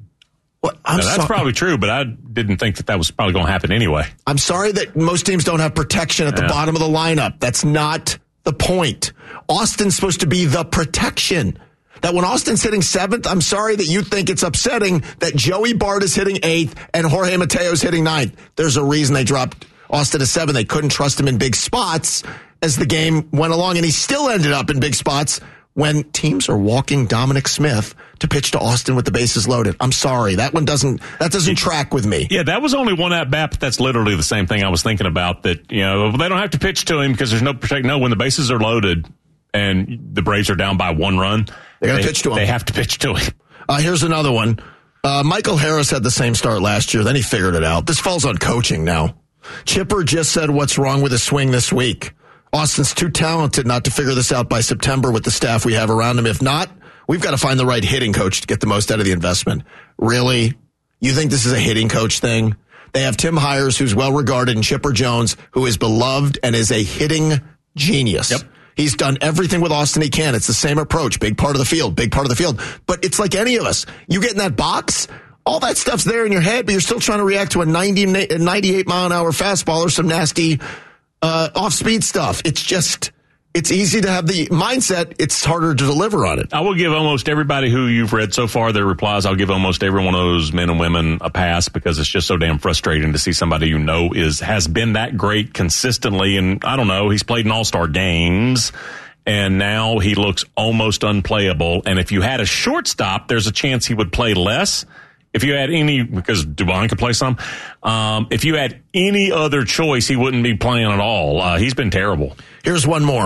Well, I'm now, that's so- probably true, but I didn't think that that was probably going to happen anyway. I'm sorry that most teams don't have protection at the Yeah. bottom of the lineup. That's not the point. Austin's supposed to be the protection. That when Austin's hitting seventh, I'm sorry that you think it's upsetting that Joey Bart is hitting eighth and Jorge Mateo's hitting ninth. There's a reason they dropped Austin to seven. They couldn't trust him in big spots as the game went along, and he still ended up in big spots when teams are walking Dominic Smith to pitch to Austin with the bases loaded. I'm sorry. That one doesn't, that doesn't track with me. Yeah, that was only one at bat, but that's literally the same thing I was thinking about, that, you know, they don't have to pitch to him because there's no protect. No, when the bases are loaded and the Braves are down by one run, they got to they, pitch to him. They have to pitch to him. Uh, here's another one. Uh, Michael Harris had the same start last year. Then he figured it out. This falls on coaching now. Chipper just said what's wrong with his swing this week. Austin's too talented not to figure this out by September with the staff we have around him. If not, we've got to find the right hitting coach to get the most out of the investment. Really? You think this is a hitting coach thing? They have Tim Hires, who's well regarded, and Chipper Jones, who is beloved and is a hitting genius. Yep. He's done everything with Austin he can. It's the same approach. Big part of the field, big part of the field. But it's like any of us. You get in that box, all that stuff's there in your head, but you're still trying to react to a ninety, ninety-eight mile an hour fastball or some nasty uh, off-speed stuff. It's just, it's easy to have the mindset. It's harder to deliver on it. I will give almost everybody who you've read so far their replies. I'll give almost every one of those men and women a pass because it's just so damn frustrating to see somebody you know is has been that great consistently. And I don't know, he's played in all-star games, and now he looks almost unplayable. And if you had a shortstop, there's a chance he would play less. If you had any, because Dubon could play some, um, if you had any other choice, he wouldn't be playing at all. Uh, he's been terrible. Here's one more.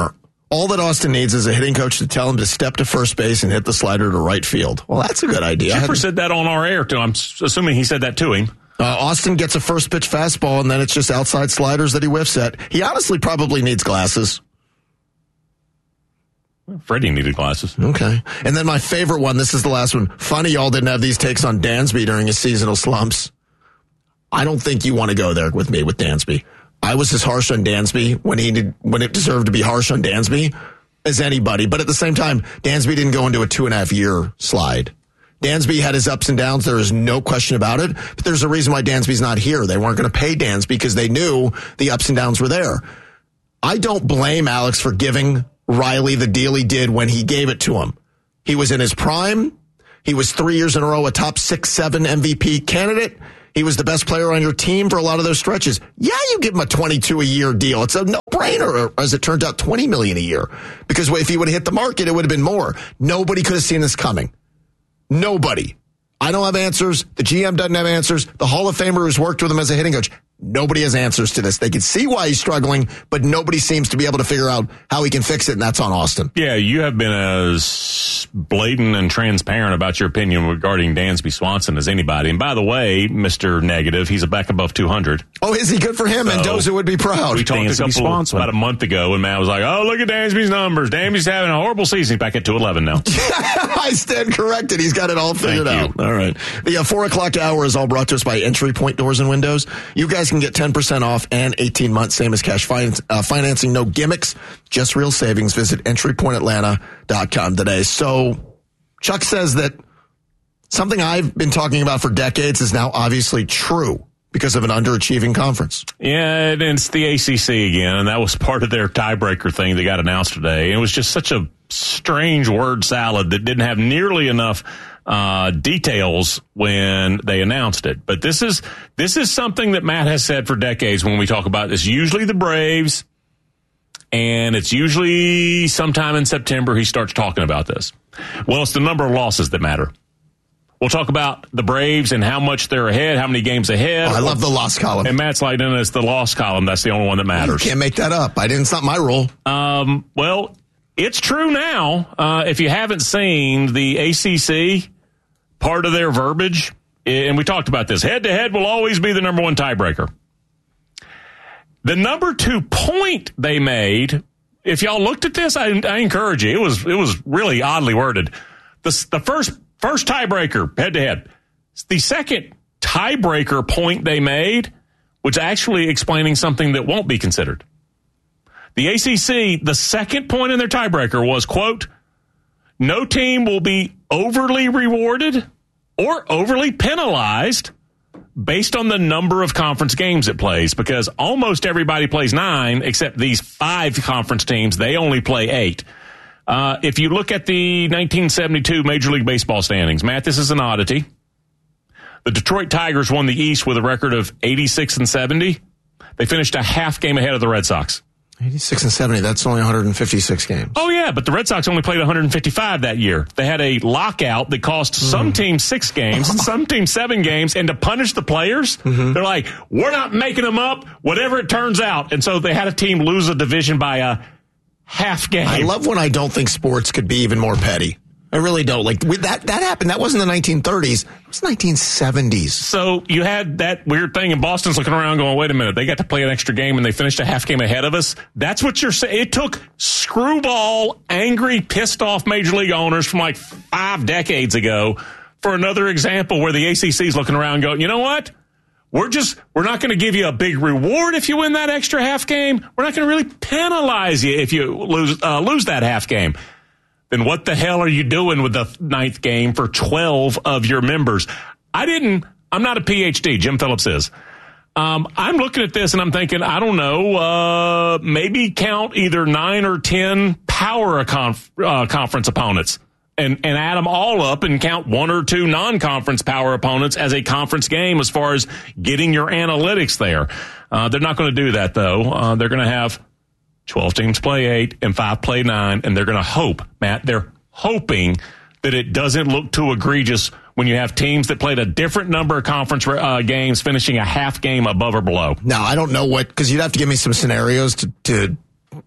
All that Austin needs is a hitting coach to tell him to step to first base and hit the slider to right field. Well, that's a good idea. Chipper said that on our air, too. I'm assuming he said that to him. Uh, Austin gets a first pitch fastball, and then it's just outside sliders that he whiffs at. He honestly probably needs glasses. Freddie needed glasses. Okay. And then my favorite one, this is the last one. Funny y'all didn't have these takes on Dansby during his seasonal slumps. I don't think you want to go there with me with Dansby. I was as harsh on Dansby when he did, when it deserved to be harsh on Dansby as anybody. But at the same time, Dansby didn't go into a two and a half year slide. Dansby had his ups and downs. There is no question about it. But there's a reason why Dansby's not here. They weren't going to pay Dansby because they knew the ups and downs were there. I don't blame Alex for giving Riley the deal he did when he gave it to him. He was in his prime. He was three years in a row a top six, seven M V P candidate. He was the best player on your team for a lot of those stretches. Yeah, you give him a twenty-two a year deal. It's a no-brainer, or as it turned out, twenty million a year. Because if he would have hit the market, it would have been more. Nobody could have seen this coming. Nobody. I don't have answers. The G M doesn't have answers. The Hall of Famer who's worked with him as a hitting coach. Nobody has answers to this. They can see why he's struggling, but nobody seems to be able to figure out how he can fix it, and that's on Austin. Yeah, you have been as blatant and transparent about your opinion regarding Dansby Swanson as anybody. And by the way, Mister Negative, he's a back above two hundred. Oh, is he? Good for him, so, and Mendoza would be proud. We talked Dansby a couple, Swanson. about a month ago, and Matt was like, oh, look at Dansby's numbers. Dansby's having a horrible season. He's back at two eleven now. I stand corrected. He's got it all figured Thank out. You. All right. The uh, four o'clock hour is all brought to us by Entry Point Doors and Windows. You guys can get ten percent off and eighteen months, same as cash finance, uh, financing. No gimmicks, just real savings. Visit entry point atlanta dot com today. So Chuck says that something I've been talking about for decades is now obviously true because of an underachieving conference. Yeah, and it's the A C C again, and that was part of their tiebreaker thing that got announced today. It was just such a strange word salad that didn't have nearly enough uh, details when they announced it. But this is this is something that Matt has said for decades when we talk about this. Usually the Braves, and it's usually sometime in September he starts talking about this. Well, it's the number of losses that matter. We'll talk about the Braves and how much they're ahead, how many games ahead. Oh, I love the loss column. And Matt's like, no, no, it's the loss column. That's the only one that matters. You can't make that up. I didn't. It's not my rule. Um, well, it's true now. Uh, if you haven't seen the A C C, part of their verbiage, and we talked about this, head-to-head will always be the number one tiebreaker. The number two point they made, if y'all looked at this, I, I encourage you. It was it was really oddly worded. The, the first first tiebreaker, head-to-head. The second tiebreaker point they made was actually explaining something that won't be considered. The A C C, the second point in their tiebreaker was, quote, no team will be overly rewarded or overly penalized based on the number of conference games it plays, because almost everybody plays nine except these five conference teams. They only play eight. Uh, if you look at the nineteen seventy-two Major League Baseball standings, Matt, this is an oddity. The Detroit Tigers won the East with a record of eighty-six and seventy. They finished a half game ahead of the Red Sox. eighty-six and seventy, that's only one hundred fifty-six games. Oh, yeah, but the Red Sox only played one hundred fifty-five that year. They had a lockout that cost mm. some teams six games and some teams seven games, and to punish the players, mm-hmm. they're like, we're not making them up, whatever it turns out. And so they had a team lose a division by a half game. I love when I don't think sports could be even more petty. I really don't. Like with that, that happened. That wasn't the nineteen thirties. It was nineteen seventies. So you had that weird thing, and Boston's looking around going, wait a minute, they got to play an extra game and they finished a half game ahead of us. That's what you're saying. It took screwball, angry, pissed off major league owners from like five decades ago for another example where the A C C's looking around going, you know what? We're just, we're not going to give you a big reward if you win that extra half game. We're not going to really penalize you if you lose, uh, lose that half game. Then what the hell are you doing with the ninth game for twelve of your members? I didn't, I'm not a P H D, Jim Phillips is. Um, I'm looking at this and I'm thinking, I don't know, uh, maybe count either nine or ten power conf- uh, conference opponents and, and add them all up and count one or two non-conference power opponents as a conference game as far as getting your analytics there. Uh, they're not going to do that, though. Uh, they're going to have twelve teams play eight and five play nine, and they're going to hope, Matt, they're hoping that it doesn't look too egregious when you have teams that played a different number of conference uh, games finishing a half game above or below. Now, I don't know what, because you'd have to give me some scenarios to, to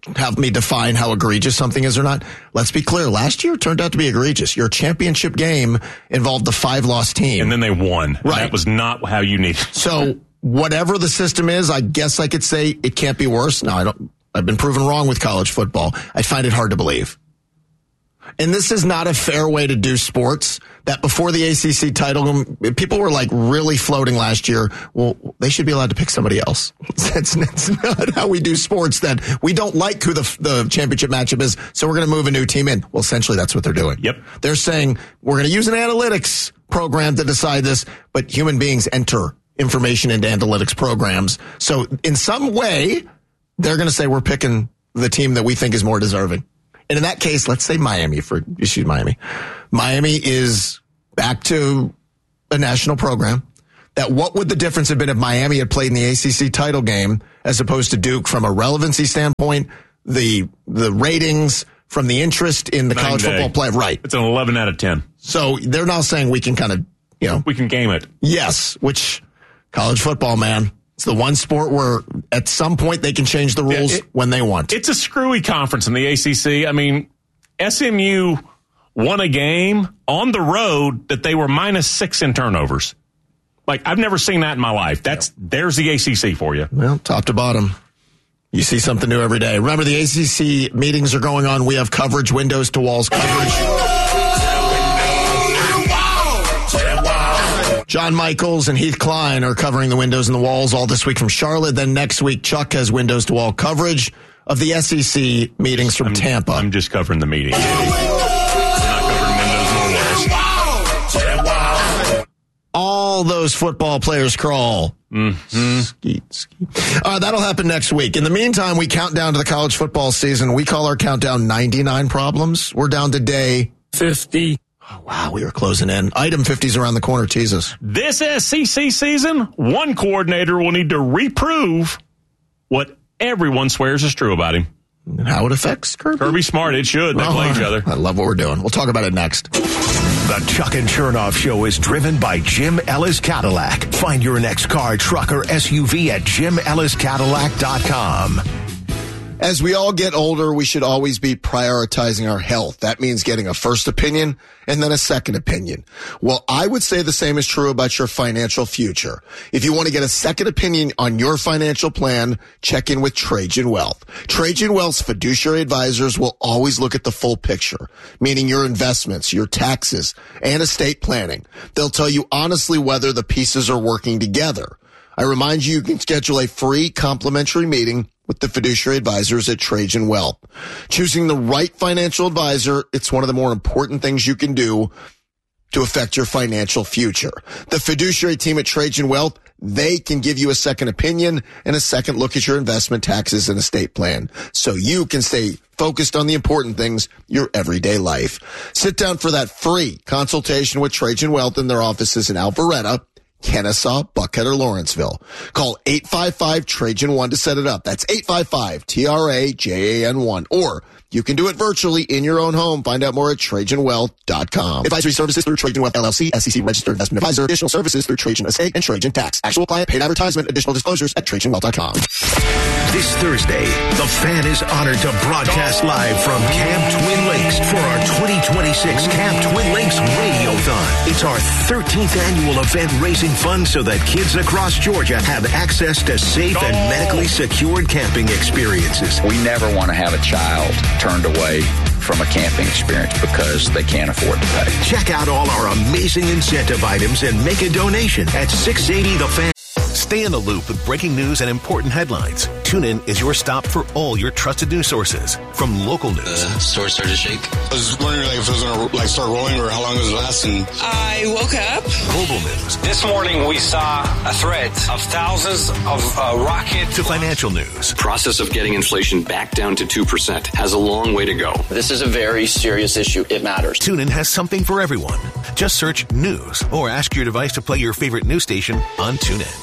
have me define how egregious something is or not. Let's be clear. Last year turned out to be egregious. Your championship game involved the five-loss team. And then they won. Right. That was not how you need it. So whatever the system is, I guess I could say it can't be worse. No, I don't. I've been proven wrong with college football. I find it hard to believe. And this is not a fair way to do sports. That before the A C C title, people were like really floating last year. Well, they should be allowed to pick somebody else. That's, that's not how we do sports. That we don't like who the, the championship matchup is, so we're going to move a new team in. Well, essentially, that's what they're doing. Yep. They're saying we're going to use an analytics program to decide this, but human beings enter information into analytics programs. So in some way, they're going to say we're picking the team that we think is more deserving. And in that case, let's say Miami for excuse Miami. Miami is back to a national program. That what would the difference have been if Miami had played in the A C C title game as opposed to Duke from a relevancy standpoint, the the ratings, from the interest in the Nine college day. football play, right? It's an eleven out of ten. So they're now saying we can kind of, you know, we can game it. Yes, which college football, man. It's the one sport where at some point they can change the rules Yeah, it, when they want. It's a screwy conference in the A C C. I mean, S M U won a game on the road that they were minus six in turnovers. Like, I've never seen that in my life. That's There's the A C C for you. Well, top to bottom. You see something new every day. Remember, the A C C meetings are going on. We have coverage, windows to walls coverage. John Michaels and Heath Klein are covering the windows and the walls all this week from Charlotte. Then next week, Chuck has windows to wall coverage of the S E C meetings from I'm, Tampa. I'm just covering the meeting. I'm not covering windows nor walls. All those football players crawl. Mm-hmm. Skeet, skeet. Uh, that'll happen next week. In the meantime, we count down to the college football season. We call our countdown ninety-nine problems. We're down to day fifty. Oh, wow, we were closing in. Item fifty's around the corner. Jesus. This S E C season, one coordinator will need to reprove what everyone swears is true about him. And how it affects Kirby? Kirby Smart, it should. They oh, play each other. I love what we're doing. We'll talk about it next. The Chuck and Chernoff Show is driven by Jim Ellis Cadillac. Find your next car, truck, or S U V at jim ellis cadillac dot com. As we all get older, we should always be prioritizing our health. That means getting a first opinion and then a second opinion. Well, I would say the same is true about your financial future. If you want to get a second opinion on your financial plan, check in with Trajan Wealth. Trajan Wealth's fiduciary advisors will always look at the full picture, meaning your investments, your taxes, and estate planning. They'll tell you honestly whether the pieces are working together. I remind you, you can schedule a free complimentary meeting with the fiduciary advisors at Trajan Wealth. Choosing the right financial advisor, it's one of the more important things you can do to affect your financial future. The fiduciary team at Trajan Wealth, they can give you a second opinion and a second look at your investment, taxes, and estate plan, so you can stay focused on the important things, your everyday life. Sit down for that free consultation with Trajan Wealth in their offices in Alpharetta, Kennesaw, Buckhead, or Lawrenceville. Call eight five five Trajan one to set it up. That's eight five five T R A J A N one. Or you can do it virtually in your own home. Find out more at trajan wealth dot com. Advisory services through Trajan Wealth L L C, S E C registered investment advisor. Additional services through Trajan Estate and Trajan Tax. Actual client paid advertisement. Additional disclosures at trajan wealth dot com. This Thursday, the Fan is honored to broadcast live from Camp Twin Lakes for our twenty twenty-six Camp Twin Lakes Radiothon. It's our thirteenth annual event raising funds so that kids across Georgia have access to safe and medically secured camping experiences. We never want to have a child turned away from a camping experience because they can't afford to pay. Check out all our amazing incentive items and make a donation at six eighty The Fan. Stay in the loop with breaking news and important headlines. TuneIn is your stop for all your trusted news sources. From local news. The store started to shake. I was wondering like, if it was going to like start rolling or how long it was lasting. I woke up. Global news. This morning we saw a threat of thousands of uh, rockets. To financial news. The process of getting inflation back down to two percent has a long way to go. This is a very serious issue. It matters. TuneIn has something for everyone. Just search news or ask your device to play your favorite news station on TuneIn.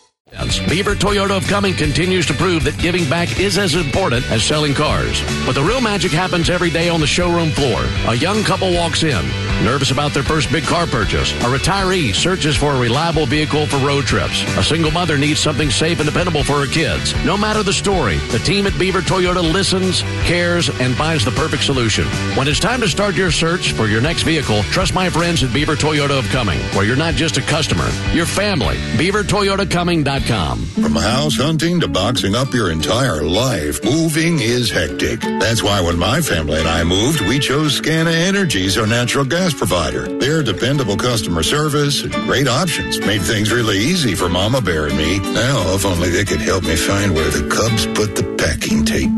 Beaver Toyota of Cumming continues to prove that giving back is as important as selling cars. But the real magic happens every day on the showroom floor. A young couple walks in. Nervous about their first big car purchase? A retiree searches for a reliable vehicle for road trips. A single mother needs something safe and dependable for her kids. No matter the story, the team at Beaver Toyota listens, cares, and finds the perfect solution. When it's time to start your search for your next vehicle, trust my friends at Beaver Toyota of Cumming, where you're not just a customer, you're family. beaver toyota cumming dot com. From house hunting to boxing up your entire life, moving is hectic. That's why when my family and I moved, we chose Scana Energy as our natural gas provider. Their dependable customer service and great options made things really easy for Mama Bear and me. Now, if only they could help me find where the Cubs put the packing tape.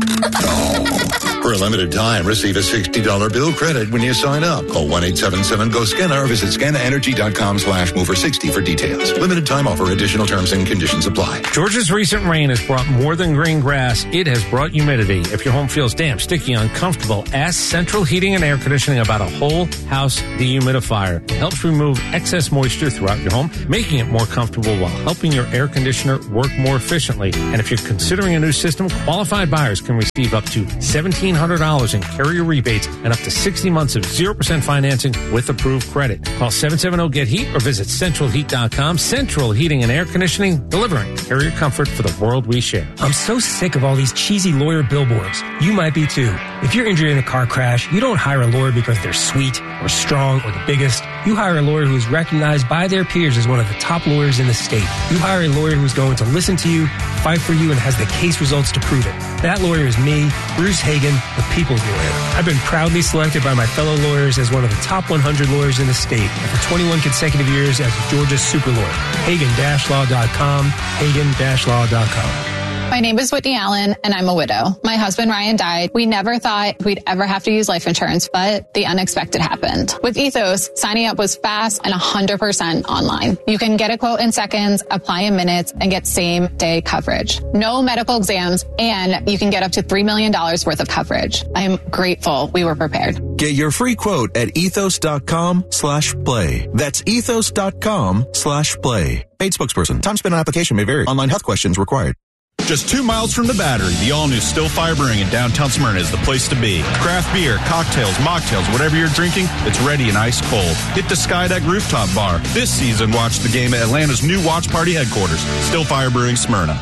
Oh. For a limited time, receive a sixty dollars bill credit when you sign up. Call one eight seven seven go scana or visit scana energy dot com slash mover sixty for details. Limited time offer. Additional terms and conditions apply. Georgia's recent rain has brought more than green grass. It has brought humidity. If your home feels damp, sticky, uncomfortable, ask Central Heating and Air Conditioning about a whole house dehumidifier. It helps remove excess moisture throughout your home, making it more comfortable while helping your air conditioner work more efficiently. And if you're considering a new system, qualified buyers can receive up to seventeen hundred dollars in carrier rebates and up to sixty months of zero percent financing with approved credit. Call seven seven zero get heat or visit central heat dot com. Central Heating and Air Conditioning, delivering carrier comfort for the world we share. I'm so sick of all these cheesy lawyer billboards. You might be too. If you're injured in a car crash, you don't hire a lawyer because they're sweet or strong or the biggest. You hire a lawyer who is recognized by their peers as one of the top lawyers in the state. You hire a lawyer who's going to listen to you, fight for you, and has the case results to prove it. That lawyer is me, Bruce Hagen, the people's lawyer. I've been proudly selected by my fellow lawyers as one of the top one hundred lawyers in the state, and for twenty-one consecutive years as Georgia's super lawyer. Hagen Law dot com, Hagen Law dot com. My name is Whitney Allen, and I'm a widow. My husband, Ryan, died. We never thought we'd ever have to use life insurance, but the unexpected happened. With Ethos, signing up was fast and one hundred percent online. You can get a quote in seconds, apply in minutes, and get same-day coverage. No medical exams, and you can get up to three million dollars worth of coverage. I am grateful we were prepared. Get your free quote at ethos dot com slash play. That's ethos dot com slash play. Paid spokesperson. Time spent on application may vary. Online health questions required. Just two miles from the Battery, the all-new Still Fire Brewing in downtown Smyrna is the place to be. Craft beer, cocktails, mocktails, whatever you're drinking, it's ready and ice cold. Hit the Skydeck Rooftop Bar. This season, watch the game at Atlanta's new Watch Party headquarters, Still Fire Brewing, Smyrna.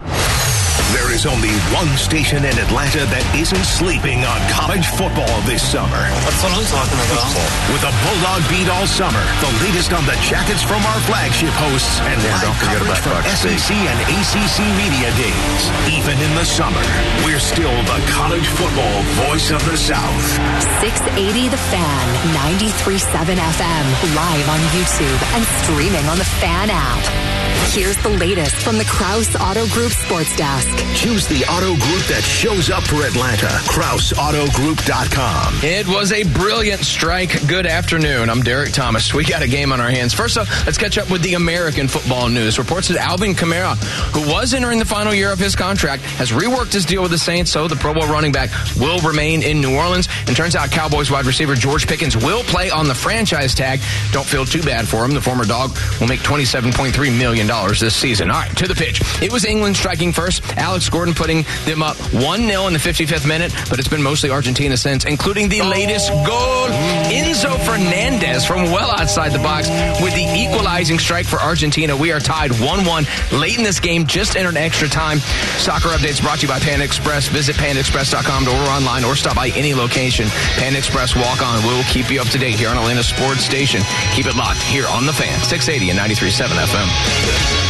There is only one station in Atlanta that isn't sleeping on college football this summer. That's what I'm talking about. With a Bulldog beat all summer, the latest on the Jackets from our flagship hosts, and yeah, live coverage from S E C and A C C media days. Even in the summer, we're still the college football voice of the South. six eighty The Fan, ninety-three point seven F M, live on YouTube and streaming on the Fan app. Here's the latest from the Krause Auto Group Sports Desk. Choose the auto group that shows up for Atlanta. Krause Auto Group dot com. It was a brilliant strike. Good afternoon. I'm Derek Thomas. We got a game on our hands. First up, let's catch up with the American football news. Reports that Alvin Kamara, who was entering the final year of his contract, has reworked his deal with the Saints, so the Pro Bowl running back will remain in New Orleans. And turns out Cowboys wide receiver George Pickens will play on the franchise tag. Don't feel too bad for him. The former dog will make twenty-seven point three million dollars this season. All right, to the pitch. It was England striking first. Alex Gordon putting them up one nil in the fifty-fifth minute, but it's been mostly Argentina since, including the latest goal. Enzo Fernandez from well outside the box with the equalizing strike for Argentina. We are tied one one late in this game, just entered extra time. Soccer updates brought to you by Panda Express. Visit panda express dot com to order online or stop by any location. Panda Express Walk On. We'll keep you up to date here on Atlanta Sports Station. Keep it locked here on The Fan, six eighty and ninety-three point seven F M.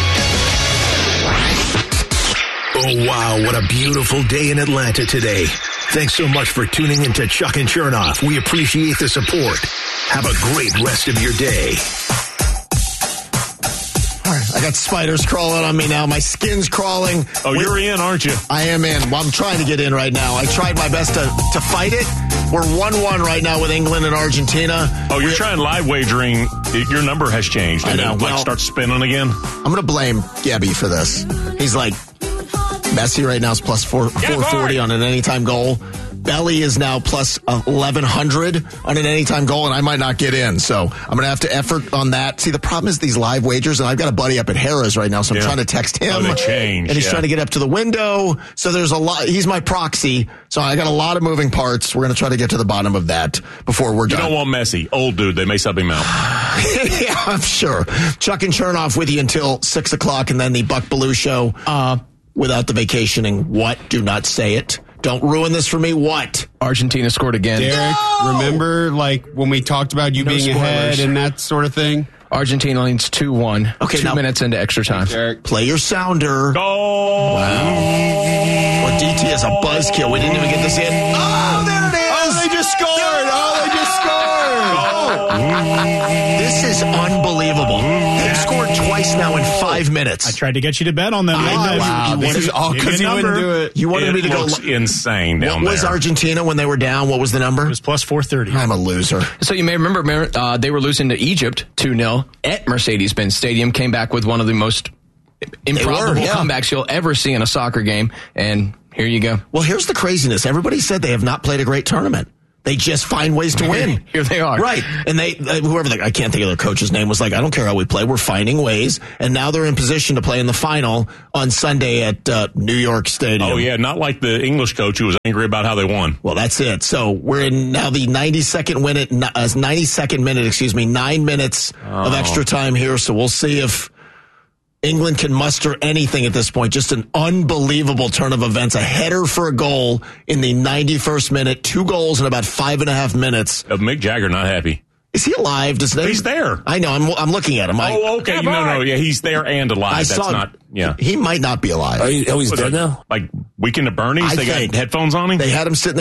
Oh, wow, what a beautiful day in Atlanta today. Thanks so much for tuning into Chuck and Chernoff. We appreciate the support. Have a great rest of your day. All right, I got spiders crawling on me now. My skin's crawling. Oh, you're in, aren't you? I am in. Well, I'm trying to get in right now. I tried my best to, to fight it. We're one one right now with England and Argentina. Oh, you're We're, trying live wagering. Your number has changed. And I know. It like, well, starts spinning again. I'm going to blame Gabby for this. He's like, Messi right now is plus four, four forty on an anytime goal. Belly is now plus eleven hundred on an anytime goal, and I might not get in. So I'm going to have to effort on that. See, the problem is these live wagers, and I've got a buddy up at Harrah's right now, so I'm yeah. trying to text him. Oh, they change, and he's yeah. trying to get up to the window. So there's a lot. He's my proxy. So I got a lot of moving parts. We're going to try to get to the bottom of that before we're you done. You don't want Messi. Old dude. They may sub him out. Yeah, I'm sure. Chuck and Chernoff with you until six o'clock, and then the Buck Belue show uh, without the vacationing. What? Do not say it. Don't ruin this for me. What? Argentina scored again. Derek, no! Remember like when we talked about you no being spoilers. ahead and that sort of thing? Argentina leads two one. Okay, two now, minutes into extra time. Derek. Play your sounder. Go! Wow. Well, D T is a buzzkill. We didn't even get this in. Oh, there it is! Oh, they just scored! Oh, they just scored! Oh. This is unbelievable. They've scored twice now in five minutes. I tried to get you to bet on them. I know. Wow, you, this you is all because you wouldn't do it. You wanted it me to go. Looks insane down what was there. Argentina when they were down? What was the number? It was plus four thirty. I'm a loser. So you may remember uh, they were losing to Egypt two nil at Mercedes-Benz Stadium. Came back with one of the most improbable were, yeah. comebacks you'll ever see in a soccer game. And here you go. Well, here's the craziness. Everybody said they have not played a great tournament. They just find ways to win. Here they are. Right. And they, uh, whoever, the, I can't think of their coach's name, was like, I don't care how we play. We're finding ways. And now they're in position to play in the final on Sunday at uh, New York Stadium. Oh, yeah. Not like the English coach who was angry about how they won. Well, that's it. So we're in now the ninety-second minute, uh, ninety-second minute, excuse me, nine minutes oh. of extra time here. So we'll see if England can muster anything at this point. Just an unbelievable turn of events. A header for a goal in the ninety-first minute. Two goals in about five and a half minutes. Uh, Mick Jagger not happy. Is he alive? Does they, he's there. I know. I'm, I'm looking at him. I, oh, okay. yeah, no, no. Yeah, he's there and alive. I That's saw, not. Yeah. He might not be alive. Oh, he's dead like, now? Like Weekend at Bernie's? I they think. got headphones on him? They had him sitting there.